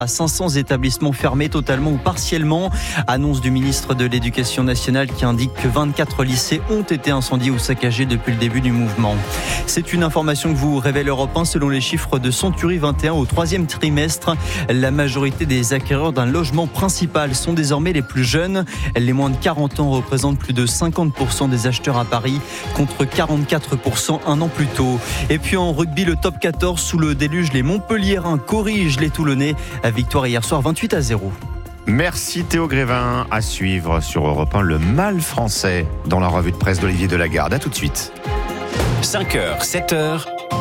À 500 établissements fermés totalement ou partiellement. Annonce du ministre de l'Éducation nationale qui indique que 24 lycées ont été incendiés ou saccagés depuis le début du mouvement. C'est une information que vous révèle Europe 1. Selon les chiffres de Century 21 au 3e trimestre, la majorité des acquéreurs d'un logement principal sont désormais les plus jeunes. Les moins de 40 ans représentent plus de 50% des acheteurs à Paris contre 44% un an plus tôt. Et puis en rugby, le top 14 sous le déluge, les Montpelliérains corrigent les Toulonnais. Victoire hier soir 28-0. Merci Théo Grévin. À suivre sur Europe 1, le mal français dans la revue de presse d'Olivier Delagarde. À tout de suite. 5h, 7h.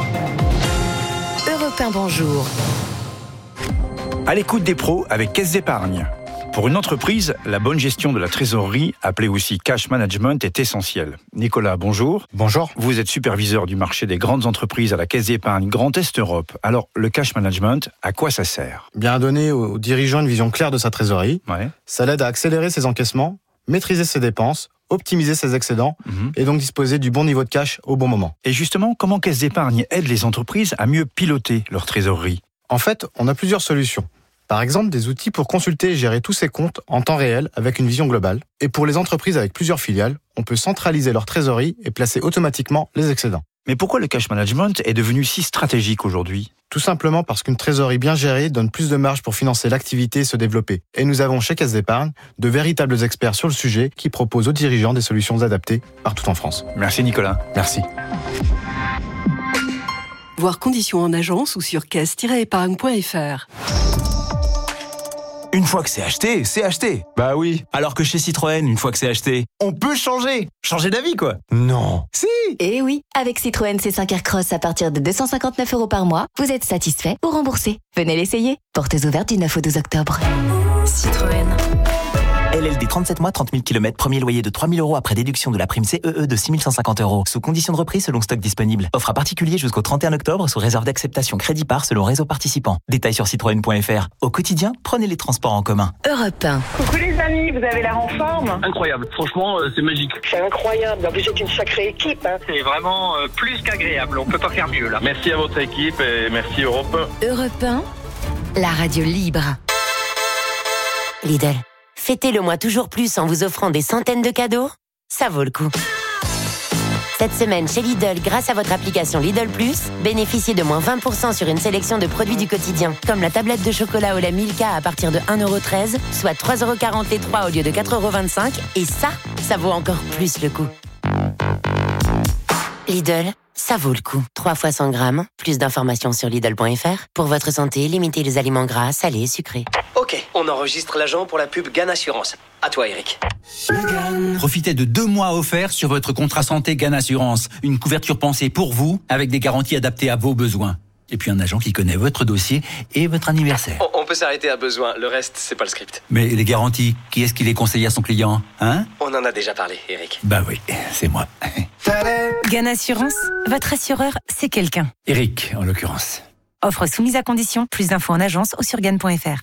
Europe 1, bonjour. À l'écoute des pros avec Caisse d'Épargne. Pour une entreprise, la bonne gestion de la trésorerie, appelée aussi cash management, est essentielle. Nicolas, bonjour. Bonjour. Vous êtes superviseur du marché des grandes entreprises à la Caisse d'Épargne Grand Est Europe. Alors, le cash management, à quoi ça sert ? Bien à donner aux dirigeants une vision claire de sa trésorerie. Ouais. Ça l'aide à accélérer ses encaissements, maîtriser ses dépenses, optimiser ses excédents et donc disposer du bon niveau de cash au bon moment. Et justement, comment Caisse d'Épargne aide les entreprises à mieux piloter leur trésorerie ? En fait, on a plusieurs solutions. Par exemple, des outils pour consulter et gérer tous ses comptes en temps réel avec une vision globale. Et pour les entreprises avec plusieurs filiales, on peut centraliser leur trésorerie et placer automatiquement les excédents. Mais pourquoi le cash management est devenu si stratégique aujourd'hui ? Tout simplement parce qu'une trésorerie bien gérée donne plus de marge pour financer l'activité et se développer. Et nous avons chez Caisse d'Épargne de véritables experts sur le sujet qui proposent aux dirigeants des solutions adaptées partout en France. Merci Nicolas. Merci. Voir conditions en agence ou sur caisse-épargne.fr. Une fois que c'est acheté. Bah oui. Alors que chez Citroën, une fois que c'est acheté, on peut changer. Changer d'avis, quoi. Non. Si. Et oui, avec Citroën C5 Aircross à partir de 259 € par mois, vous êtes satisfait ou remboursé. Venez l'essayer. Portes ouvertes du 9 au 12 octobre. Citroën. LLD 37 mois, 30 000 km, premier loyer de 3 000 € après déduction de la prime CEE de 6 150 €. Sous conditions de reprise selon stock disponible. Offre à particulier jusqu'au 31 octobre sous réserve d'acceptation crédit par selon réseau participant. Détails sur citroën.fr. Au quotidien, prenez les transports en commun. Europe 1. Coucou les amis, vous avez l'air en forme. Incroyable, franchement c'est magique. C'est incroyable, en plus c'est une sacrée équipe. C'est vraiment plus qu'agréable, on peut pas faire mieux là. Merci à votre équipe et merci Europe 1. Europe 1, la radio libre. Lidl, fêtez le mois toujours plus en vous offrant des centaines de cadeaux. Ça vaut le coup. Cette semaine chez Lidl, grâce à votre application Lidl Plus, bénéficiez de moins 20% sur une sélection de produits du quotidien, comme la tablette de chocolat au lait Milka à partir de 1,13 €, soit 3,40 € les 3 au lieu de 4,25 €. Et ça vaut encore plus le coup. Lidl, ça vaut le coup. 3 fois 100 grammes. Plus d'informations sur Lidl.fr. Pour votre santé, limitez les aliments gras, salés, sucrés. Ok, on enregistre l'agent pour la pub GAN Assurance. À toi, Eric. Profitez de 2 mois offerts sur votre contrat santé GAN Assurance. Une couverture pensée pour vous, avec des garanties adaptées à vos besoins. Et puis un agent qui connaît votre dossier et votre anniversaire. On peut s'arrêter à besoin, le reste, c'est pas le script. Mais les garanties, qui est-ce qui les conseille à son client, hein ? On en a déjà parlé, Eric. Bah oui, c'est moi. GAN Assurance, votre assureur, c'est quelqu'un. Eric, en l'occurrence. Offre soumise à condition, plus d'infos en agence ou sur GAN.fr.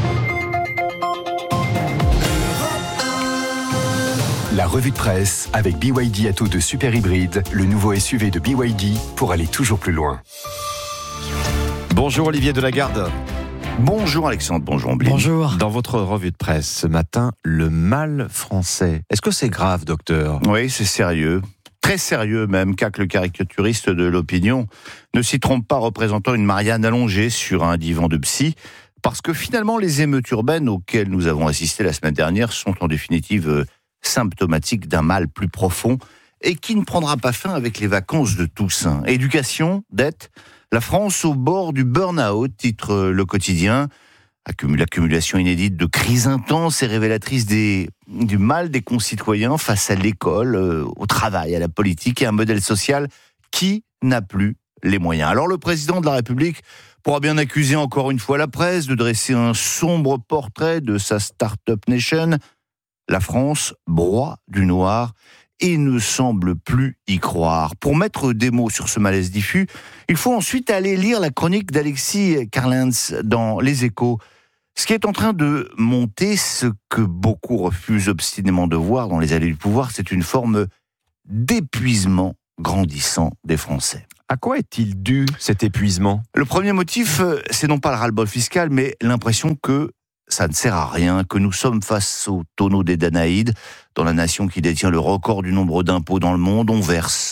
La revue de presse avec BYD Atto de Super Hybride, le nouveau SUV de BYD pour aller toujours plus loin. Bonjour Olivier Delagarde. Bonjour Alexandre, bonjour Ambline. Bonjour. Dans votre revue de presse ce matin, le mal français. Est-ce que c'est grave, docteur ? Oui, c'est sérieux. Très sérieux même, quoique le caricaturiste de l'opinion ne s'y trompe pas représentant une Marianne allongée sur un divan de psy, parce que finalement les émeutes urbaines auxquelles nous avons assisté la semaine dernière sont en définitive symptomatiques d'un mal plus profond et qui ne prendra pas fin avec les vacances de Toussaint. Éducation, dette, la France au bord du burn-out, titre Le Quotidien. L'accumulation inédite de crises intenses et révélatrices du mal des concitoyens face à l'école, au travail, à la politique et à un modèle social qui n'a plus les moyens. Alors le président de la République pourra bien accuser encore une fois la presse de dresser un sombre portrait de sa start-up nation. La France broie du noir et ne semble plus y croire. Pour mettre des mots sur ce malaise diffus, il faut ensuite aller lire la chronique d'Alexis Karlens dans Les Échos. Ce qui est en train de monter, ce que beaucoup refusent obstinément de voir dans les allées du pouvoir, c'est une forme d'épuisement grandissant des Français. À quoi est-il dû cet épuisement ? Le premier motif, c'est non pas le ras-le-bol fiscal, mais l'impression que ça ne sert à rien, que nous sommes face au tonneau des Danaïdes, dans la nation qui détient le record du nombre d'impôts dans le monde. On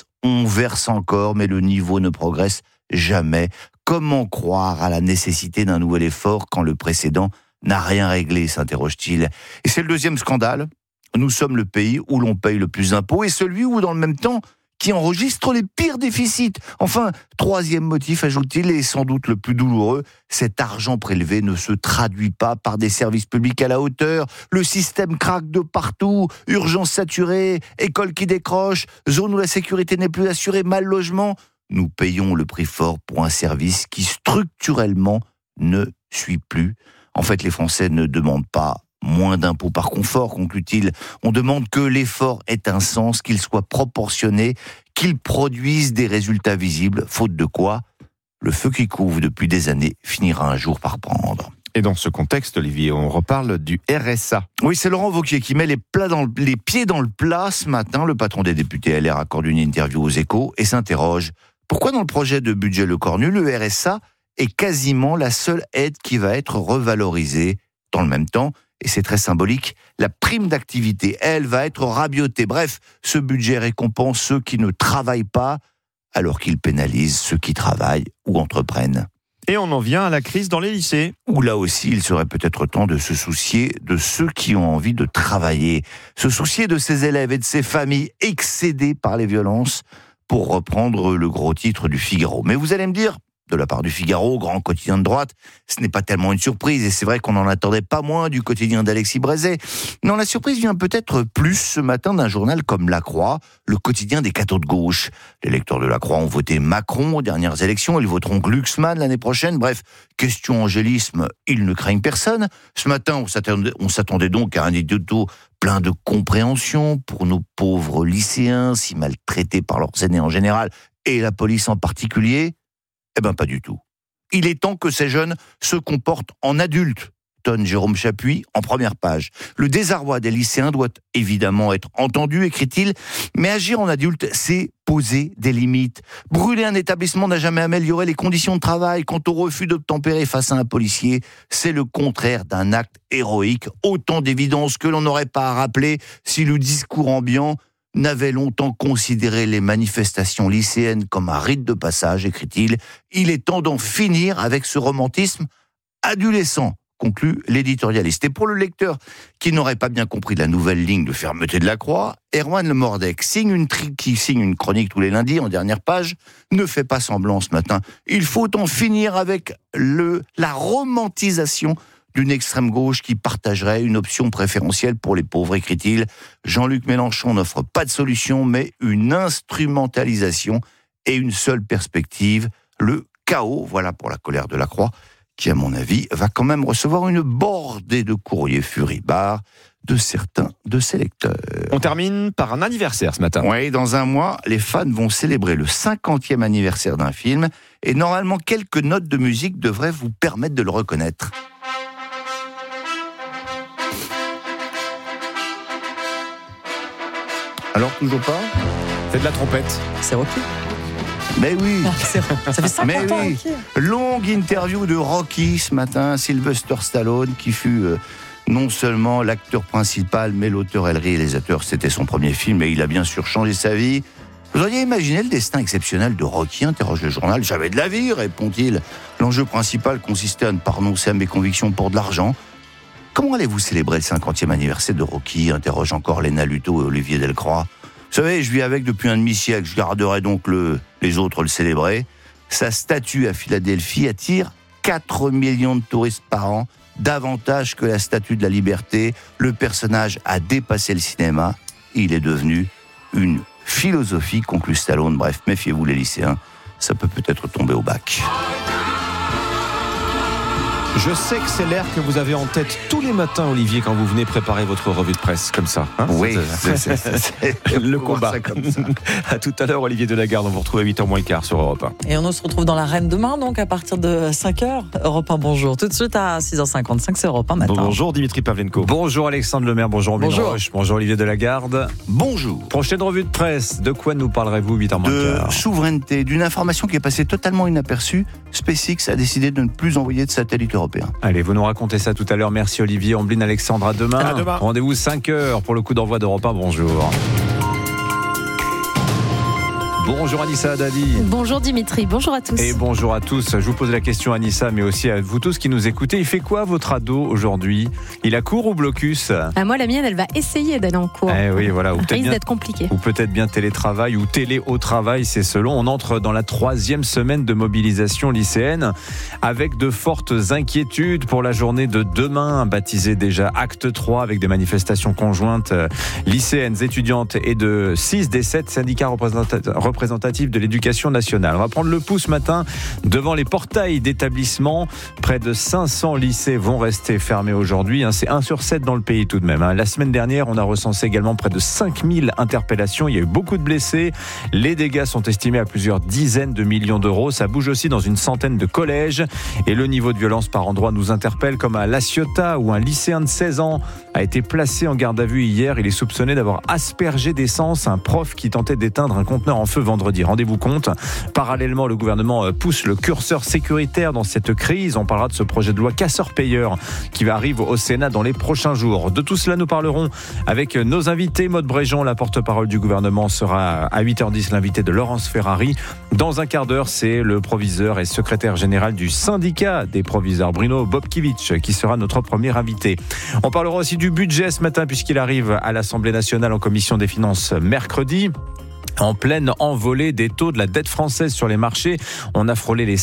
verse encore, mais le niveau ne progresse jamais. Comment croire à la nécessité d'un nouvel effort quand le précédent n'a rien réglé, s'interroge-t-il. Et c'est le deuxième scandale. Nous sommes le pays où l'on paye le plus d'impôts et celui où, dans le même temps, qui enregistre les pires déficits. Enfin, troisième motif, ajoute-t-il, et sans doute le plus douloureux, cet argent prélevé ne se traduit pas par des services publics à la hauteur. Le système craque de partout, urgences saturées, écoles qui décrochent, zones où la sécurité n'est plus assurée, mal logement. Nous payons le prix fort pour un service qui structurellement ne suit plus. En fait, les Français ne demandent pas moins d'impôts par confort, conclut-il. On demande que l'effort ait un sens, qu'il soit proportionné, qu'il produise des résultats visibles, faute de quoi, le feu qui couvre depuis des années finira un jour par prendre. Et dans ce contexte, Olivier, on reparle du RSA. Oui, c'est Laurent Wauquiez qui met les pieds dans le plat ce matin. Le patron des députés LR accorde une interview aux Échos et s'interroge. Pourquoi dans le projet de budget Le Cornu, le RSA est quasiment la seule aide qui va être revalorisée? Dans le même temps, et c'est très symbolique, la prime d'activité, elle, va être rabiotée. Bref, ce budget récompense ceux qui ne travaillent pas, alors qu'il pénalise ceux qui travaillent ou entreprennent. Et on en vient à la crise dans les lycées. Où là aussi, il serait peut-être temps de se soucier de ceux qui ont envie de travailler, se soucier de ces élèves et de ces familles excédées par les violences, pour reprendre le gros titre du Figaro. Mais vous allez me dire, de la part du Figaro, grand quotidien de droite, ce n'est pas tellement une surprise, et c'est vrai qu'on n'en attendait pas moins du quotidien d'Alexis Brézet. Non, la surprise vient peut-être plus ce matin d'un journal comme La Croix, le quotidien des cathos de gauche. Les lecteurs de La Croix ont voté Macron aux dernières élections, ils voteront Glucksmann l'année prochaine. Bref, question angélisme, ils ne craignent personne. Ce matin, on s'attendait donc à un édito plein de compréhension pour nos pauvres lycéens, si maltraités par leurs aînés en général, et la police en particulier. Eh bien, pas du tout. Il est temps que ces jeunes se comportent en adultes, tonne Jérôme Chapuis en première page. Le désarroi des lycéens doit évidemment être entendu, écrit-il, mais agir en adulte, c'est poser des limites. Brûler un établissement n'a jamais amélioré les conditions de travail. Quant au refus d'obtempérer face à un policier, c'est le contraire d'un acte héroïque. Autant d'évidence que l'on n'aurait pas à rappeler si le discours ambiant n'avait longtemps considéré les manifestations lycéennes comme un rite de passage, écrit-il. Il est temps d'en finir avec ce romantisme adolescent, conclut l'éditorialiste. Et pour le lecteur qui n'aurait pas bien compris la nouvelle ligne de fermeté de La Croix, Erwan Le Mordec, qui signe une chronique tous les lundis en dernière page, ne fait pas semblant ce matin. Il faut en finir avec la romantisation d'une extrême gauche qui partagerait une option préférentielle pour les pauvres, écrit-il. Jean-Luc Mélenchon n'offre pas de solution, mais une instrumentalisation et une seule perspective, le chaos. Voilà pour la colère de La Croix, qui, à mon avis, va quand même recevoir une bordée de courriers furibards de certains de ses lecteurs. On termine par un anniversaire ce matin. Oui, dans un mois, les fans vont célébrer le 50e anniversaire d'un film, et normalement, quelques notes de musique devraient vous permettre de le reconnaître. Alors, toujours pas ? C'est de la trompette. C'est Rocky. Mais oui. Ça fait 50 ans, Rocky. Longue interview de Rocky ce matin, Sylvester Stallone, qui fut non seulement l'acteur principal, mais l'auteur et le réalisateur. C'était son premier film et il a bien sûr changé sa vie. Vous auriez imaginé le destin exceptionnel de Rocky, interroge le journal. J'avais de la vie, répond-il. L'enjeu principal consistait à ne pas renoncer à mes convictions pour de l'argent. Comment allez-vous célébrer le 50e anniversaire de Rocky, interroge encore Léna Luto et Olivier Delcroix. Vous savez, je vis avec depuis un demi-siècle, je garderai donc les autres le célébrer. Sa statue à Philadelphie attire 4 millions de touristes par an, davantage que la statue de la Liberté. Le personnage a dépassé le cinéma, il est devenu une philosophie, conclut Stallone. Bref, méfiez-vous les lycéens, ça peut peut-être tomber au bac. Je sais que c'est l'air que vous avez en tête tous les matins, Olivier, quand vous venez préparer votre revue de presse, comme ça. Hein, oui, c'est le combat. Comme ça. À tout à l'heure, Olivier Delagarde. On vous retrouve à 8h moins le quart sur Europe 1. Et on se retrouve dans l'arène demain, donc à partir de 5h. Europe 1, bonjour. Tout de suite à 6h55, c'est Europe 1 matin. Bonjour Dimitri Pavlenko. Bonjour Alexandre Lemaire. Bonjour Ambline Roche. Bonjour Olivier Delagarde. Bonjour. Prochaine revue de presse. De quoi nous parlerez-vous 8h moins le quart? De souveraineté, d'une information qui est passée totalement inaperçue. SpaceX a décidé de ne plus envoyer de satellites européens. Allez, vous nous racontez ça tout à l'heure. Merci Olivier. Ambline, Alexandre, à demain. À demain. Rendez-vous 5h pour le coup d'envoi d'Europe 1. Bonjour. Bonjour Anissa Haddadi. Bonjour Dimitri, bonjour à tous. Et bonjour à tous. Je vous pose la question Anissa, mais aussi à vous tous qui nous écoutez. Il fait quoi votre ado aujourd'hui? Il a cours ou blocus? Moi la mienne, elle va essayer d'aller en cours. Oui, voilà. Ça risque d'être compliqué. Ou peut-être bien télétravail ou télé au travail, c'est selon. On entre dans la 3e semaine de mobilisation lycéenne avec de fortes inquiétudes pour la journée de demain, baptisée déjà Acte 3 avec des manifestations conjointes lycéennes, étudiantes et de 6 des 7 syndicats représentatifs de l'éducation nationale. On va prendre le pouls ce matin devant les portails d'établissements. Près de 500 lycées vont rester fermés aujourd'hui. C'est 1 sur 7 dans le pays tout de même. La semaine dernière, on a recensé également près de 5000 interpellations. Il y a eu beaucoup de blessés. Les dégâts sont estimés à plusieurs dizaines de millions d'euros. Ça bouge aussi dans une centaine de collèges. Et le niveau de violence par endroits nous interpelle, comme à La Ciotat, où un lycéen de 16 ans a été placé en garde à vue hier. Il est soupçonné d'avoir aspergé d'essence un prof qui tentait d'éteindre un conteneur en feu vendredi. Rendez-vous compte. Parallèlement, le gouvernement pousse le curseur sécuritaire dans cette crise. On parlera de ce projet de loi casseur-payeur qui va arriver au Sénat dans les prochains jours. De tout cela, nous parlerons avec nos invités. Maude Bréjon, la porte-parole du gouvernement, sera à 8h10 l'invité de Laurence Ferrari. Dans un quart d'heure, c'est le proviseur et secrétaire général du syndicat des proviseurs, Bruno Bobkiewicz, qui sera notre premier invité. On parlera aussi du budget ce matin puisqu'il arrive à l'Assemblée nationale en commission des finances mercredi. En pleine envolée des taux de la dette française sur les marchés, on a frôlé les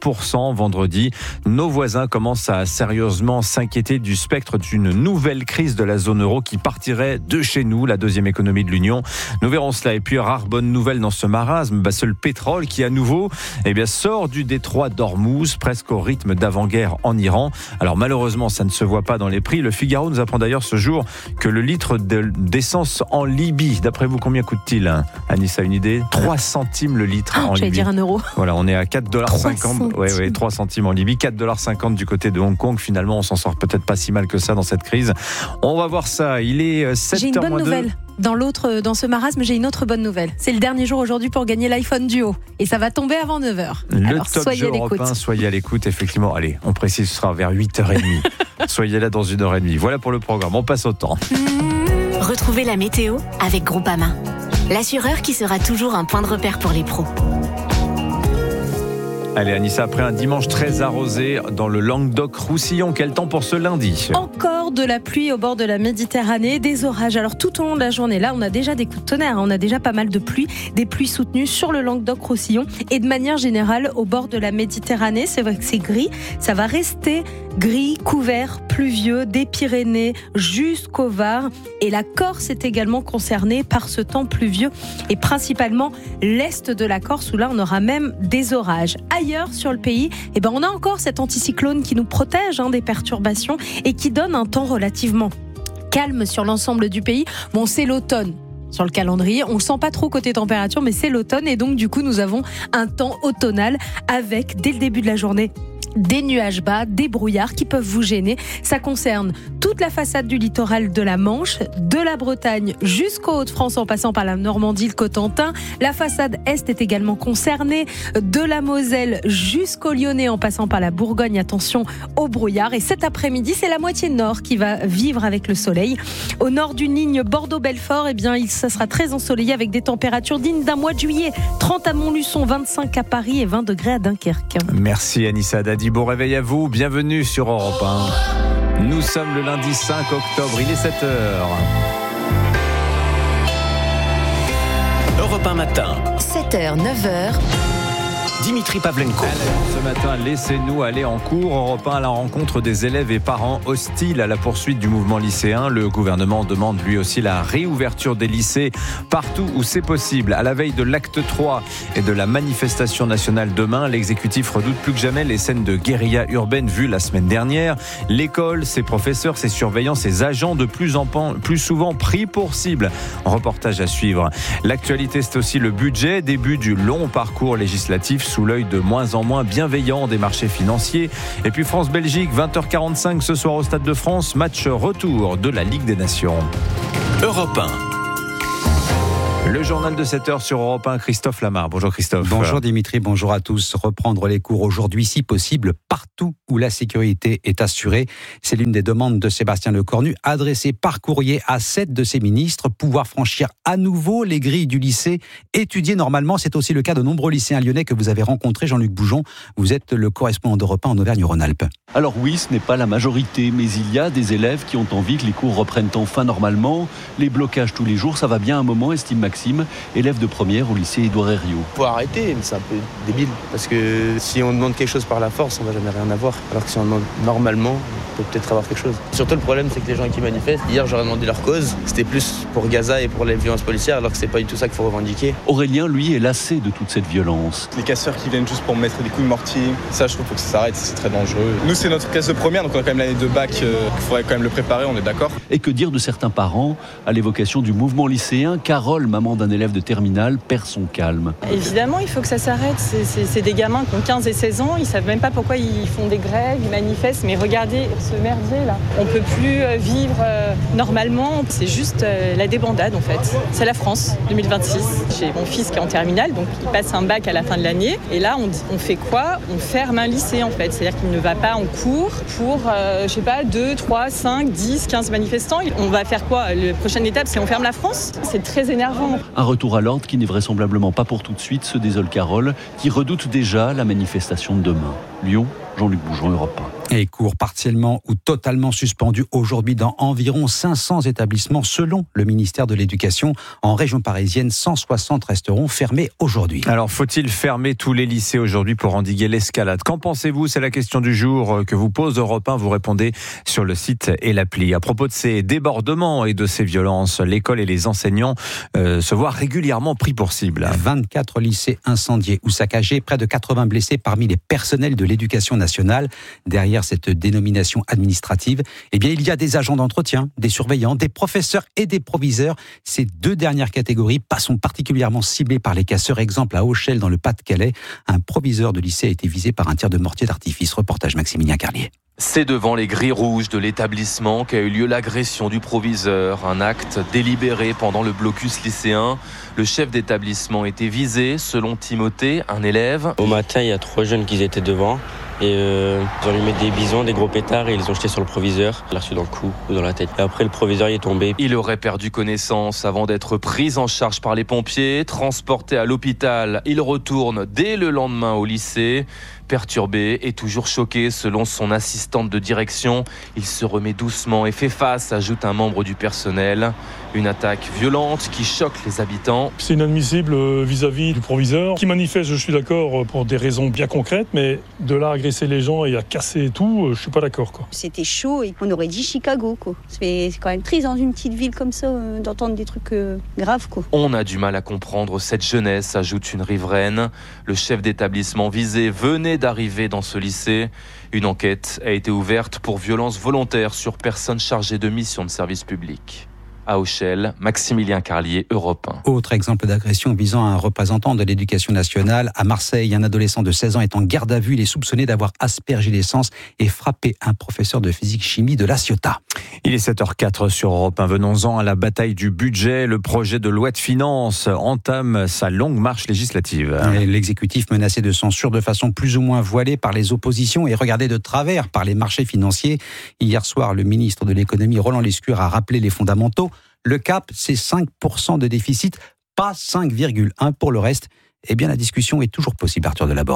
5% vendredi. Nos voisins commencent à sérieusement s'inquiéter du spectre d'une nouvelle crise de la zone euro qui partirait de chez nous, la deuxième économie de l'Union. Nous verrons cela. Et puis, rare bonne nouvelle dans ce marasme, c'est le pétrole qui à nouveau sort du détroit d'Ormuz, presque au rythme d'avant-guerre en Iran. Alors malheureusement, ça ne se voit pas dans les prix. Le Figaro nous apprend d'ailleurs ce jour que le litre d'essence en Libye, d'après vous, combien coûte-t-il, Anissa, une idée? 3 centimes le litre en Libye. J'allais dire 1 euro. Voilà, on est à 4,50 $. Oui, 3 centimes en Libye, 4,50 $ du côté de Hong Kong. Finalement, on s'en sort peut-être pas si mal que ça dans cette crise. On va voir ça. Il est 7h. J'ai une bonne nouvelle. Dans ce marasme, j'ai une autre bonne nouvelle. C'est le dernier jour aujourd'hui pour gagner l'iPhone Duo. Et ça va tomber avant 9h. Alors, top jeu européen, soyez à l'écoute, effectivement. Allez, on précise, ce sera vers 8h30. Soyez là dans 1h30. Voilà pour le programme. On passe au temps. Retrouvez la météo avec Groupama, l'assureur qui sera toujours un point de repère pour les pros. Allez Anissa, après un dimanche très arrosé dans le Languedoc-Roussillon, quel temps pour ce lundi? Encore de la pluie au bord de la Méditerranée, des orages. Alors tout au long de la journée, là on a déjà des coups de tonnerre, on a déjà pas mal de pluie, des pluies soutenues sur le Languedoc-Roussillon et de manière générale au bord de la Méditerranée. C'est vrai que c'est gris, ça va rester gris, couvert, pluvieux, des Pyrénées jusqu'au Var. Et la Corse est également concernée par ce temps pluvieux et principalement l'est de la Corse où là on aura même des orages. Ailleurs sur le pays, on a encore cet anticyclone qui nous protège des perturbations et qui donne un temps relativement calme sur l'ensemble du pays. Bon, c'est l'automne. Sur le calendrier, on le sent pas trop côté température, mais c'est l'automne et donc du coup nous avons un temps automnal avec dès le début de la journée des nuages bas, des brouillards qui peuvent vous gêner. Ça concerne toute la façade du littoral de la Manche, de la Bretagne jusqu'aux Hauts-de-France en passant par la Normandie, le Cotentin. La façade est également concernée, de la Moselle jusqu'au Lyonnais en passant par la Bourgogne. Attention aux brouillards. Et cet après-midi, c'est la moitié nord qui va vivre avec le soleil. Au nord d'une ligne Bordeaux-Belfort, ça sera très ensoleillé avec des températures dignes d'un mois de juillet. 30 à Montluçon, 25 à Paris et 20 degrés à Dunkerque. Merci Anissa Haddadi. Bon réveil à vous, bienvenue sur Europe 1. Nous sommes le lundi 5 octobre, il est 7h. Europe 1 matin. 7h, 9h. Dimitri Pavlenko. Ce matin, laissez-nous aller en cours. Europe 1 à la rencontre des élèves et parents hostiles à la poursuite du mouvement lycéen. Le gouvernement demande lui aussi la réouverture des lycées partout où c'est possible. À la veille de l'acte 3 et de la manifestation nationale demain, l'exécutif redoute plus que jamais les scènes de guérilla urbaine vues la semaine dernière. L'école, ses professeurs, ses surveillants, ses agents de plus souvent pris pour cible. Reportage à suivre. L'actualité, c'est aussi le budget. Début du long parcours législatif sous l'œil de moins en moins bienveillant des marchés financiers. Et puis France-Belgique, 20h45 ce soir au Stade de France, match retour de la Ligue des Nations. Europe 1. Le journal de 7h sur Europe 1, Christophe Lamar. Bonjour Christophe. Bonjour Dimitri, bonjour à tous. Reprendre les cours aujourd'hui, si possible, partout où la sécurité est assurée. C'est l'une des demandes de Sébastien Lecornu, adressée par courrier à 7 de ses ministres. Pouvoir franchir à nouveau les grilles du lycée, étudier normalement. C'est aussi le cas de nombreux lycéens lyonnais que vous avez rencontrés. Jean-Luc Boujon, vous êtes le correspondant d'Europe 1 en Auvergne-Rhône-Alpes. Alors oui, ce n'est pas la majorité, mais il y a des élèves qui ont envie que les cours reprennent enfin normalement. Les blocages tous les jours, ça va bien à un moment, estime Maxime, élève de première au lycée Édouard Herriot. Faut arrêter, c'est un peu débile, parce que si on demande quelque chose par la force, on va jamais rien avoir. Alors que si on demande normalement, on peut peut-être avoir quelque chose. Surtout le problème, c'est que les gens qui manifestent, hier j'aurais demandé leur cause, c'était plus pour Gaza et pour les violences policières, alors que c'est pas du tout ça qu'il faut revendiquer. Aurélien, lui, est lassé de toute cette violence. Les casseurs qui viennent juste pour mettre des coups de mortier, ça je trouve que ça s'arrête, c'est très dangereux. Nous c'est notre classe de première, donc on a quand même l'année de bac, il faudrait quand même le préparer, on est d'accord. Et que dire de certains parents à l'évocation du mouvement lycéen? Carole, maman d'un élève de terminale, perd son calme. Évidemment, il faut que ça s'arrête. C'est des gamins qui ont 15 et 16 ans, ils savent même pas pourquoi ils font des grèves, ils manifestent, mais regardez ce merdier là. On peut plus vivre normalement, c'est juste la débandade en fait. C'est la France 2026. J'ai mon fils qui est en terminale, donc il passe un bac à la fin de l'année, et là on fait quoi? On ferme un lycée en fait, c'est-à-dire qu'il ne va pas en cours pour, 2, 3, 5, 10, 15 manifestants. On va faire quoi? La prochaine étape, c'est on ferme la France? C'est très énervant. Un retour à l'ordre qui n'est vraisemblablement pas pour tout de suite, se désole Carole, qui redoute déjà la manifestation de demain. Lyon, Jean-Luc Boujon, Europe 1. Et cours partiellement ou totalement suspendus aujourd'hui dans environ 500 établissements selon le ministère de l'Éducation. En région parisienne, 160 resteront fermés aujourd'hui. Alors, faut-il fermer tous les lycées aujourd'hui pour endiguer l'escalade? Qu'en pensez-vous? C'est la question du jour que vous pose Europe 1. Vous répondez sur le site et l'appli. À propos de ces débordements et de ces violences, l'école et les enseignants se voient régulièrement pris pour cible. 24 lycées incendiés ou saccagés, près de 80 blessés parmi les personnels de l'Éducation nationale. Derrière cette dénomination administrative, il y a des agents d'entretien, des surveillants, des professeurs et des proviseurs. Ces deux dernières catégories sont particulièrement ciblées par les casseurs. Exemple à Auchel dans le Pas-de-Calais, un proviseur de lycée a été visé par un tir de mortier d'artifice. Reportage Maximilien Carlier. C'est devant les grilles rouges de l'établissement qu'a eu lieu l'agression du proviseur. Un acte délibéré pendant le blocus lycéen. Le chef d'établissement était visé, selon Timothée, un élève. Au matin, il y a 3 jeunes qui étaient devant. Et ils ont allumé des bisons, des gros pétards, et ils les ont jetés sur le proviseur. Il l'a reçu dans le cou ou dans la tête. Et après, le proviseur y est tombé. Il aurait perdu connaissance avant d'être pris en charge par les pompiers, transporté à l'hôpital. Il retourne dès le lendemain au lycée. Perturbé et toujours choqué, selon son assistante de direction, il se remet doucement et fait face, ajoute un membre du personnel. Une attaque violente qui choque les habitants. C'est inadmissible vis-à-vis du proviseur qui manifeste, je suis d'accord, pour des raisons bien concrètes, mais de là à agresser les gens et à casser tout, je suis pas d'accord. C'était chaud et on aurait dit Chicago. C'est quand même triste dans une petite ville comme ça d'entendre des trucs graves. On a du mal à comprendre cette jeunesse, ajoute une riveraine. Le chef d'établissement visé venait d'arriver dans ce lycée. Une enquête a été ouverte pour violence volontaire sur personnes chargées de mission de service public. À Auchel, Maximilien Carlier, Europe 1. Autre exemple d'agression visant un représentant de l'Éducation nationale. À Marseille, un adolescent de 16 ans est en garde à vue. Il est soupçonné d'avoir aspergé l'essence et frappé un professeur de physique-chimie de La Ciotat. Il est 7h04 sur Europe 1. Venons-en à la bataille du budget. Le projet de loi de finances entame sa longue marche législative. L'exécutif menacé de censure de façon plus ou moins voilée par les oppositions et regardé de travers par les marchés financiers. Hier soir, le ministre de l'économie, Roland Lescure, a rappelé les fondamentaux. Le cap, c'est 5% de déficit, pas 5,1% pour le reste. La discussion est toujours possible, Arthur Delaborde.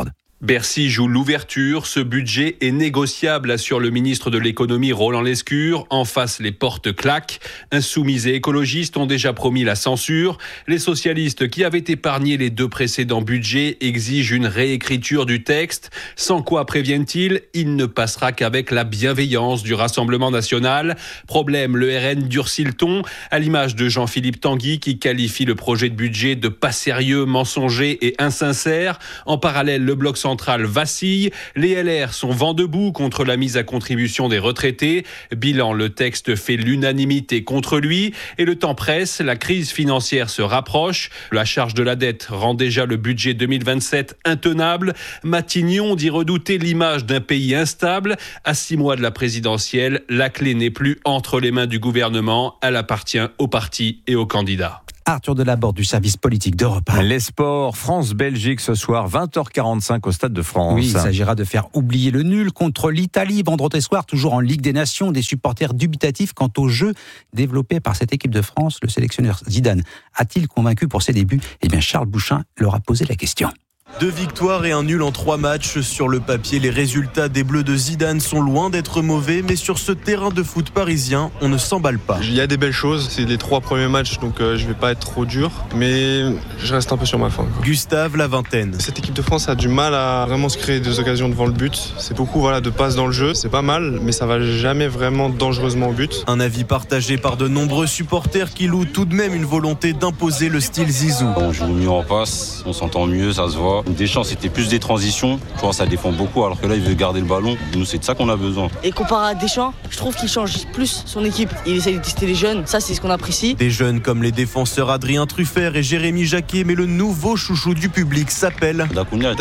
Bercy joue l'ouverture. Ce budget est négociable, assure le ministre de l'économie Roland Lescure. En face, les portes claquent. Insoumis et écologistes ont déjà promis la censure. Les socialistes, qui avaient épargné les 2 précédents budgets, exigent une réécriture du texte. Sans quoi, préviennent-ils, il ne passera qu'avec la bienveillance du Rassemblement national. Problème, le RN durcit le ton, à l'image de Jean-Philippe Tanguy, qui qualifie le projet de budget de pas sérieux, mensonger et insincère. En parallèle, le bloc central vacille. Les LR sont vent debout contre la mise à contribution des retraités. Bilan, le texte fait l'unanimité contre lui. Et le temps presse, la crise financière se rapproche. La charge de la dette rend déjà le budget 2027 intenable. Matignon dit redouter l'image d'un pays instable. À 6 mois de la présidentielle, la clé n'est plus entre les mains du gouvernement. Elle appartient aux partis et aux candidats. Arthur Delaborde du service politique d'Europe 1. Les sports, France-Belgique ce soir, 20h45 au Stade de France. Oui, il s'agira de faire oublier le nul contre l'Italie vendredi soir, toujours en Ligue des Nations. Des supporters dubitatifs quant au jeu développé par cette équipe de France. Le sélectionneur Zidane a-t-il convaincu pour ses débuts ? Eh bien, Charles Bouchin leur a posé la question. 2 victoires et un nul en 3 matchs. Sur le papier, les résultats des Bleus de Zidane sont loin d'être mauvais, mais sur ce terrain de foot parisien, on ne s'emballe pas. Il y a des belles choses, c'est les 3 premiers matchs, donc je vais pas être trop dur, mais je reste un peu sur ma faim. Gustave, la vingtaine. Cette équipe de France a du mal à vraiment se créer des occasions devant le but. C'est beaucoup de passes dans le jeu, c'est pas mal, mais ça va jamais vraiment dangereusement au but. Un avis partagé par de nombreux supporters qui louent tout de même une volonté d'imposer le style Zizou. On joue mieux en passe, on s'entend mieux, ça se voit. Deschamps, c'était plus des transitions. Je vois, ça défend beaucoup, alors que là, il veut garder le ballon. Nous, c'est de ça qu'on a besoin. Et comparé à Deschamps, je trouve qu'il change plus son équipe. Il essaie de tester les jeunes, ça, c'est ce qu'on apprécie. Des jeunes comme les défenseurs Adrien Truffert et Jérémy Jacquet, mais le nouveau chouchou du public s'appelle Dacunia.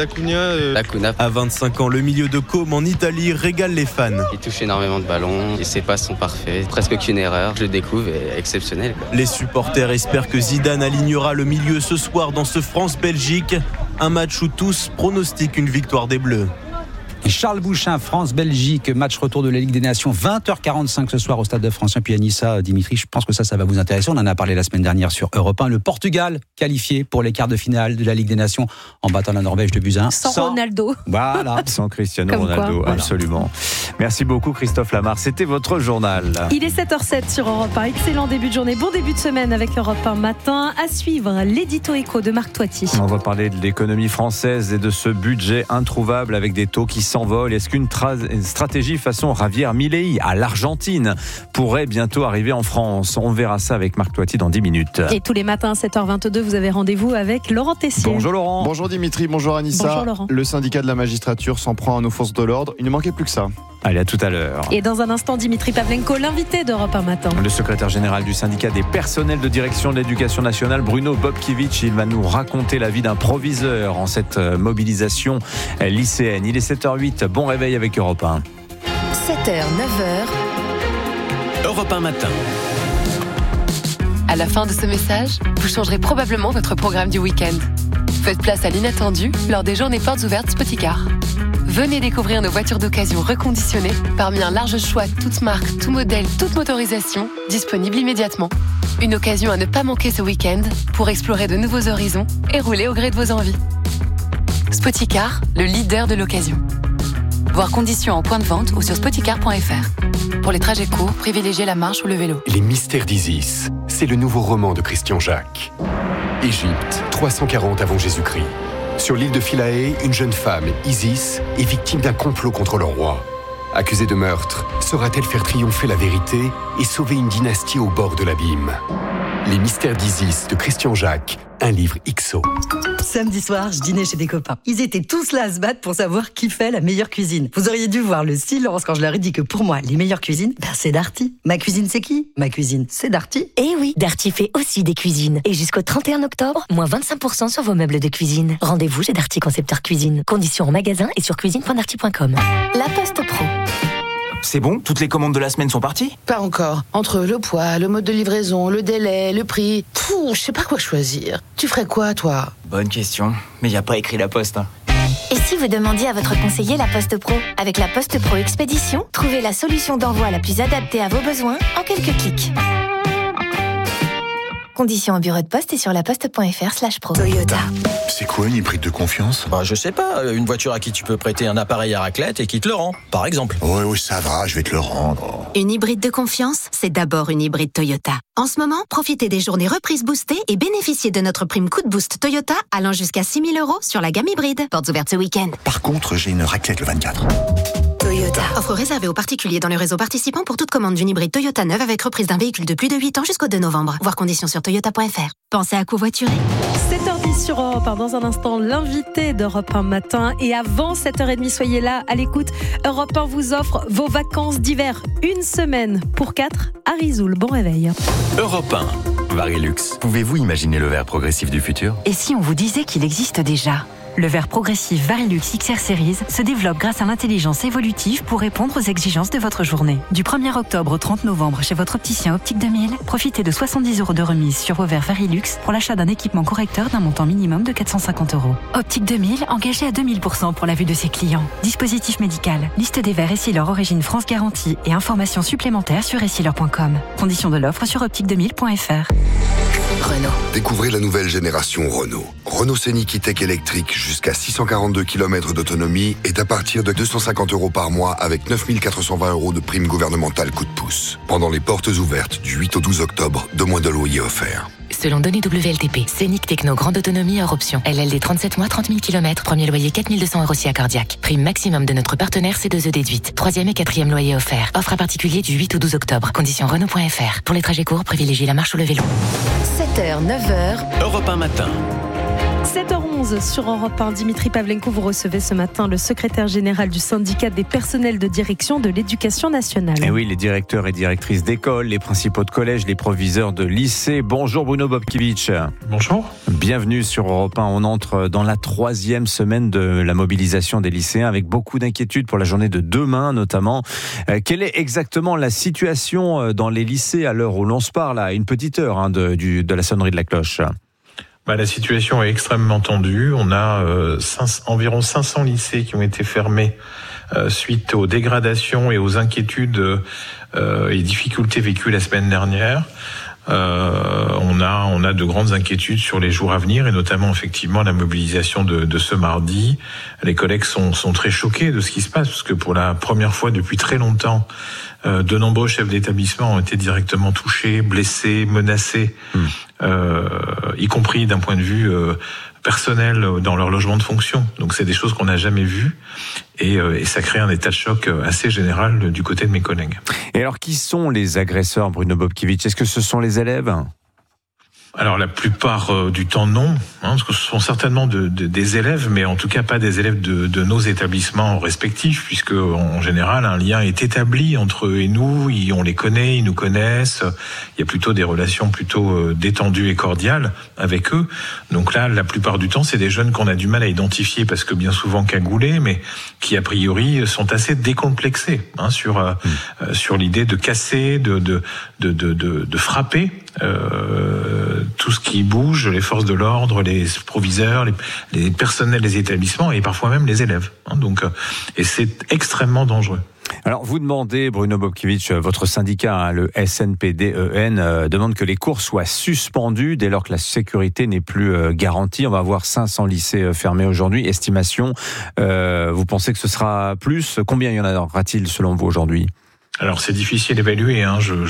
À 25 ans, le milieu de Côme en Italie régale les fans. Il touche énormément de ballons et ses passes sont parfaits. Presque aucune erreur. Je le découvre et exceptionnel. Les supporters espèrent que Zidane alignera le milieu ce soir dans ce France-Belgique. Un match où tous pronostiquent une victoire des Bleus. Et Charles Bouchin, France-Belgique, match retour de la Ligue des Nations, 20h45 ce soir au Stade de France. Et puis Anissa, Dimitri, je pense que ça va vous intéresser. On en a parlé la semaine dernière sur Europe 1. Le Portugal qualifié pour les quarts de finale de la Ligue des Nations en battant la Norvège de buts à 1. Sans Ronaldo. Voilà. Sans Cristiano Comme Ronaldo, quoi, absolument. Merci beaucoup Christophe Lamarre. C'était votre journal. Il est 7h07 sur Europe 1. Excellent début de journée, bon début de semaine avec Europe 1 matin. À suivre, l'édito éco de Marc Toiti. On va parler de l'économie française et de ce budget introuvable avec des taux qui s'envolent. Est-ce qu'une stratégie façon Javier Milei à l'Argentine pourrait bientôt arriver en France? On verra ça avec Marc Toiti dans 10 minutes. Et tous les matins à 7h22, vous avez rendez-vous avec Laurent Tessier. Bonjour Laurent. Bonjour Dimitri, bonjour Anissa. Bonjour Laurent. Le syndicat de la magistrature s'en prend à nos forces de l'ordre. Il ne manquait plus que ça. Allez, à tout à l'heure. Et dans un instant, Dimitri Pavlenko, l'invité d'Europe 1 matin. Le secrétaire général du syndicat des personnels de direction de l'éducation nationale, Bruno Bobkiewicz, il va nous raconter la vie d'un proviseur en cette mobilisation lycéenne. Il est 7h08, bon réveil avec Europe 1. 7h, 9h. Europe 1 matin. À la fin de ce message, vous changerez probablement votre programme du week-end. Faites place à l'inattendu lors des journées portes ouvertes Spoticar. Venez découvrir nos voitures d'occasion reconditionnées parmi un large choix, toutes marques, tout modèle, toute motorisation, disponibles immédiatement. Une occasion à ne pas manquer ce week-end pour explorer de nouveaux horizons et rouler au gré de vos envies. Spoticar, le leader de l'occasion. Voir conditions en point de vente ou sur spoticar.fr. Pour les trajets courts, privilégiez la marche ou le vélo. Les mystères d'Isis, c'est le nouveau roman de Christian Jacques. Égypte, 340 avant Jésus-Christ. Sur l'île de Philae, une jeune femme, Isis, est victime d'un complot contre le roi. Accusée de meurtre, saura-t-elle faire triompher la vérité et sauver une dynastie au bord de l'abîme? Les mystères d'Isis de Christian Jacques, un livre XO. Samedi soir, je dînais chez des copains. Ils étaient tous là à se battre pour savoir qui fait la meilleure cuisine. Vous auriez dû voir le silence quand je leur ai dit que pour moi, les meilleures cuisines, c'est Darty. Ma cuisine, c'est qui? Ma cuisine, c'est Darty. Eh oui, Darty fait aussi des cuisines. Et jusqu'au 31 octobre, moins 25% sur vos meubles de cuisine. Rendez-vous chez Darty Concepteur Cuisine. Conditions en magasin et sur cuisine.darty.com. La Poste Pro. C'est bon? Toutes les commandes de la semaine sont parties? Pas encore. Entre le poids, le mode de livraison, le délai, le prix... je sais pas quoi choisir. Tu ferais quoi, toi? Bonne question. Mais y a pas écrit La Poste. Et si vous demandiez à votre conseiller La Poste Pro? Avec La Poste Pro Expédition, trouvez la solution d'envoi la plus adaptée à vos besoins en quelques clics. Conditions au bureau de poste et sur laposte.fr/pro. Toyota. C'est quoi une hybride de confiance ? Je sais pas, une voiture à qui tu peux prêter un appareil à raclette et qui te le rend, par exemple. Oui, ça va, je vais te le rendre. Une hybride de confiance, c'est d'abord une hybride Toyota. En ce moment, profitez des journées reprises boostées et bénéficiez de notre prime coup de boost Toyota allant jusqu'à 6 000 € sur la gamme hybride. Portes ouvertes ce week-end. Par contre, j'ai une raclette le 24. Toyota. Offre réservée aux particuliers dans le réseau participant pour toute commande d'une hybride Toyota neuve avec reprise d'un véhicule de plus de 8 ans jusqu'au 2 novembre. Voir conditions sur toyota.fr. Pensez à covoiturer. 7h10 sur Europe 1. Dans un instant, l'invité d'Europe 1 matin. Et avant 7h30, soyez là à l'écoute. Europe 1 vous offre vos vacances d'hiver. Une semaine pour 4 à Risoul. Bon réveil. Europe 1. Varilux. Pouvez-vous imaginer le verre progressif du futur ? Et si on vous disait qu'il existe déjà ? Le verre progressif Varilux XR Series se développe grâce à l'intelligence évolutive pour répondre aux exigences de votre journée. Du 1er octobre au 30 novembre chez votre opticien Optique 2000, profitez de 70 € de remise sur vos verres Varilux pour l'achat d'un équipement correcteur d'un montant minimum de 450 €. Optique 2000, engagé à 2000% pour la vue de ses clients. Dispositif médical, liste des verres Essilor Origine France Garantie et informations supplémentaires sur essilor.com. Conditions de l'offre sur optique2000.fr. Renault. Découvrez la nouvelle génération Renault. Renault Scénic E-Tech électrique jusqu'à 642 km d'autonomie est à partir de 250 € par mois avec 9 420 € de prime gouvernementale coup de pouce. Pendant les portes ouvertes du 8 au 12 octobre, 2 mois de loyer offerts. Selon données WLTP, Scénic Techno grande autonomie hors option. LLD 37 mois, 30 000 km, premier loyer 4 200 € si accordiaque. Prime maximum de notre partenaire C2E déduite. 3e et 4e loyer offert. Offre à particulier du 8 au 12 octobre. Conditions Renault.fr. Pour les trajets courts, privilégiez la marche ou le vélo. 7h, 9h. Europe 1 matin. 7h11 sur Europe 1. Dimitri Pavlenko, vous recevez ce matin le secrétaire général du syndicat des personnels de direction de l'éducation nationale. Et oui, les directeurs et directrices d'école, les principaux de collège, les proviseurs de lycée. Bonjour Bruno Bobkiewicz. Bonjour. Bienvenue sur Europe 1. On entre dans la 3e semaine de la mobilisation des lycéens avec beaucoup d'inquiétudes pour la journée de demain notamment. Quelle est exactement la situation dans les lycées à l'heure où l'on se parle, à une petite heure de la sonnerie de la cloche ? La situation est extrêmement tendue. On a environ 500 lycées qui ont été fermés suite aux dégradations et aux inquiétudes et difficultés vécues la semaine dernière. On a de grandes inquiétudes sur les jours à venir et notamment effectivement la mobilisation de ce mardi. Les collègues sont très choqués de ce qui se passe parce que pour la première fois depuis très longtemps, de nombreux chefs d'établissement ont été directement touchés, blessés, menacés, y compris d'un point de vue personnel dans leur logement de fonction. Donc c'est des choses qu'on n'a jamais vues et ça crée un état de choc assez général du côté de mes collègues. Et alors qui sont les agresseurs, Bruno Bobkiewicz ? Est-ce que ce sont les élèves ? Alors la plupart du temps non, parce que ce sont certainement des élèves, mais en tout cas pas des élèves de nos établissements respectifs, puisque en général un lien est établi entre eux et nous, on les connaît, ils nous connaissent, il y a plutôt des relations plutôt détendues et cordiales avec eux. Donc là, la plupart du temps, c'est des jeunes qu'on a du mal à identifier parce que bien souvent cagoulés, mais qui a priori sont assez décomplexés sur l'idée de casser, de frapper. Tout ce qui bouge, les forces de l'ordre, les proviseurs, les personnels des établissements et parfois même les élèves. Et c'est extrêmement dangereux. Alors, vous demandez, Bruno Bobkiewicz, votre syndicat, le SNPDEN, demande que les cours soient suspendus dès lors que la sécurité n'est plus garantie. On va avoir 500 lycées fermés aujourd'hui. Estimation, vous pensez que ce sera plus ? Combien y en aura-t-il selon vous aujourd'hui ? Alors, c'est difficile d'évaluer.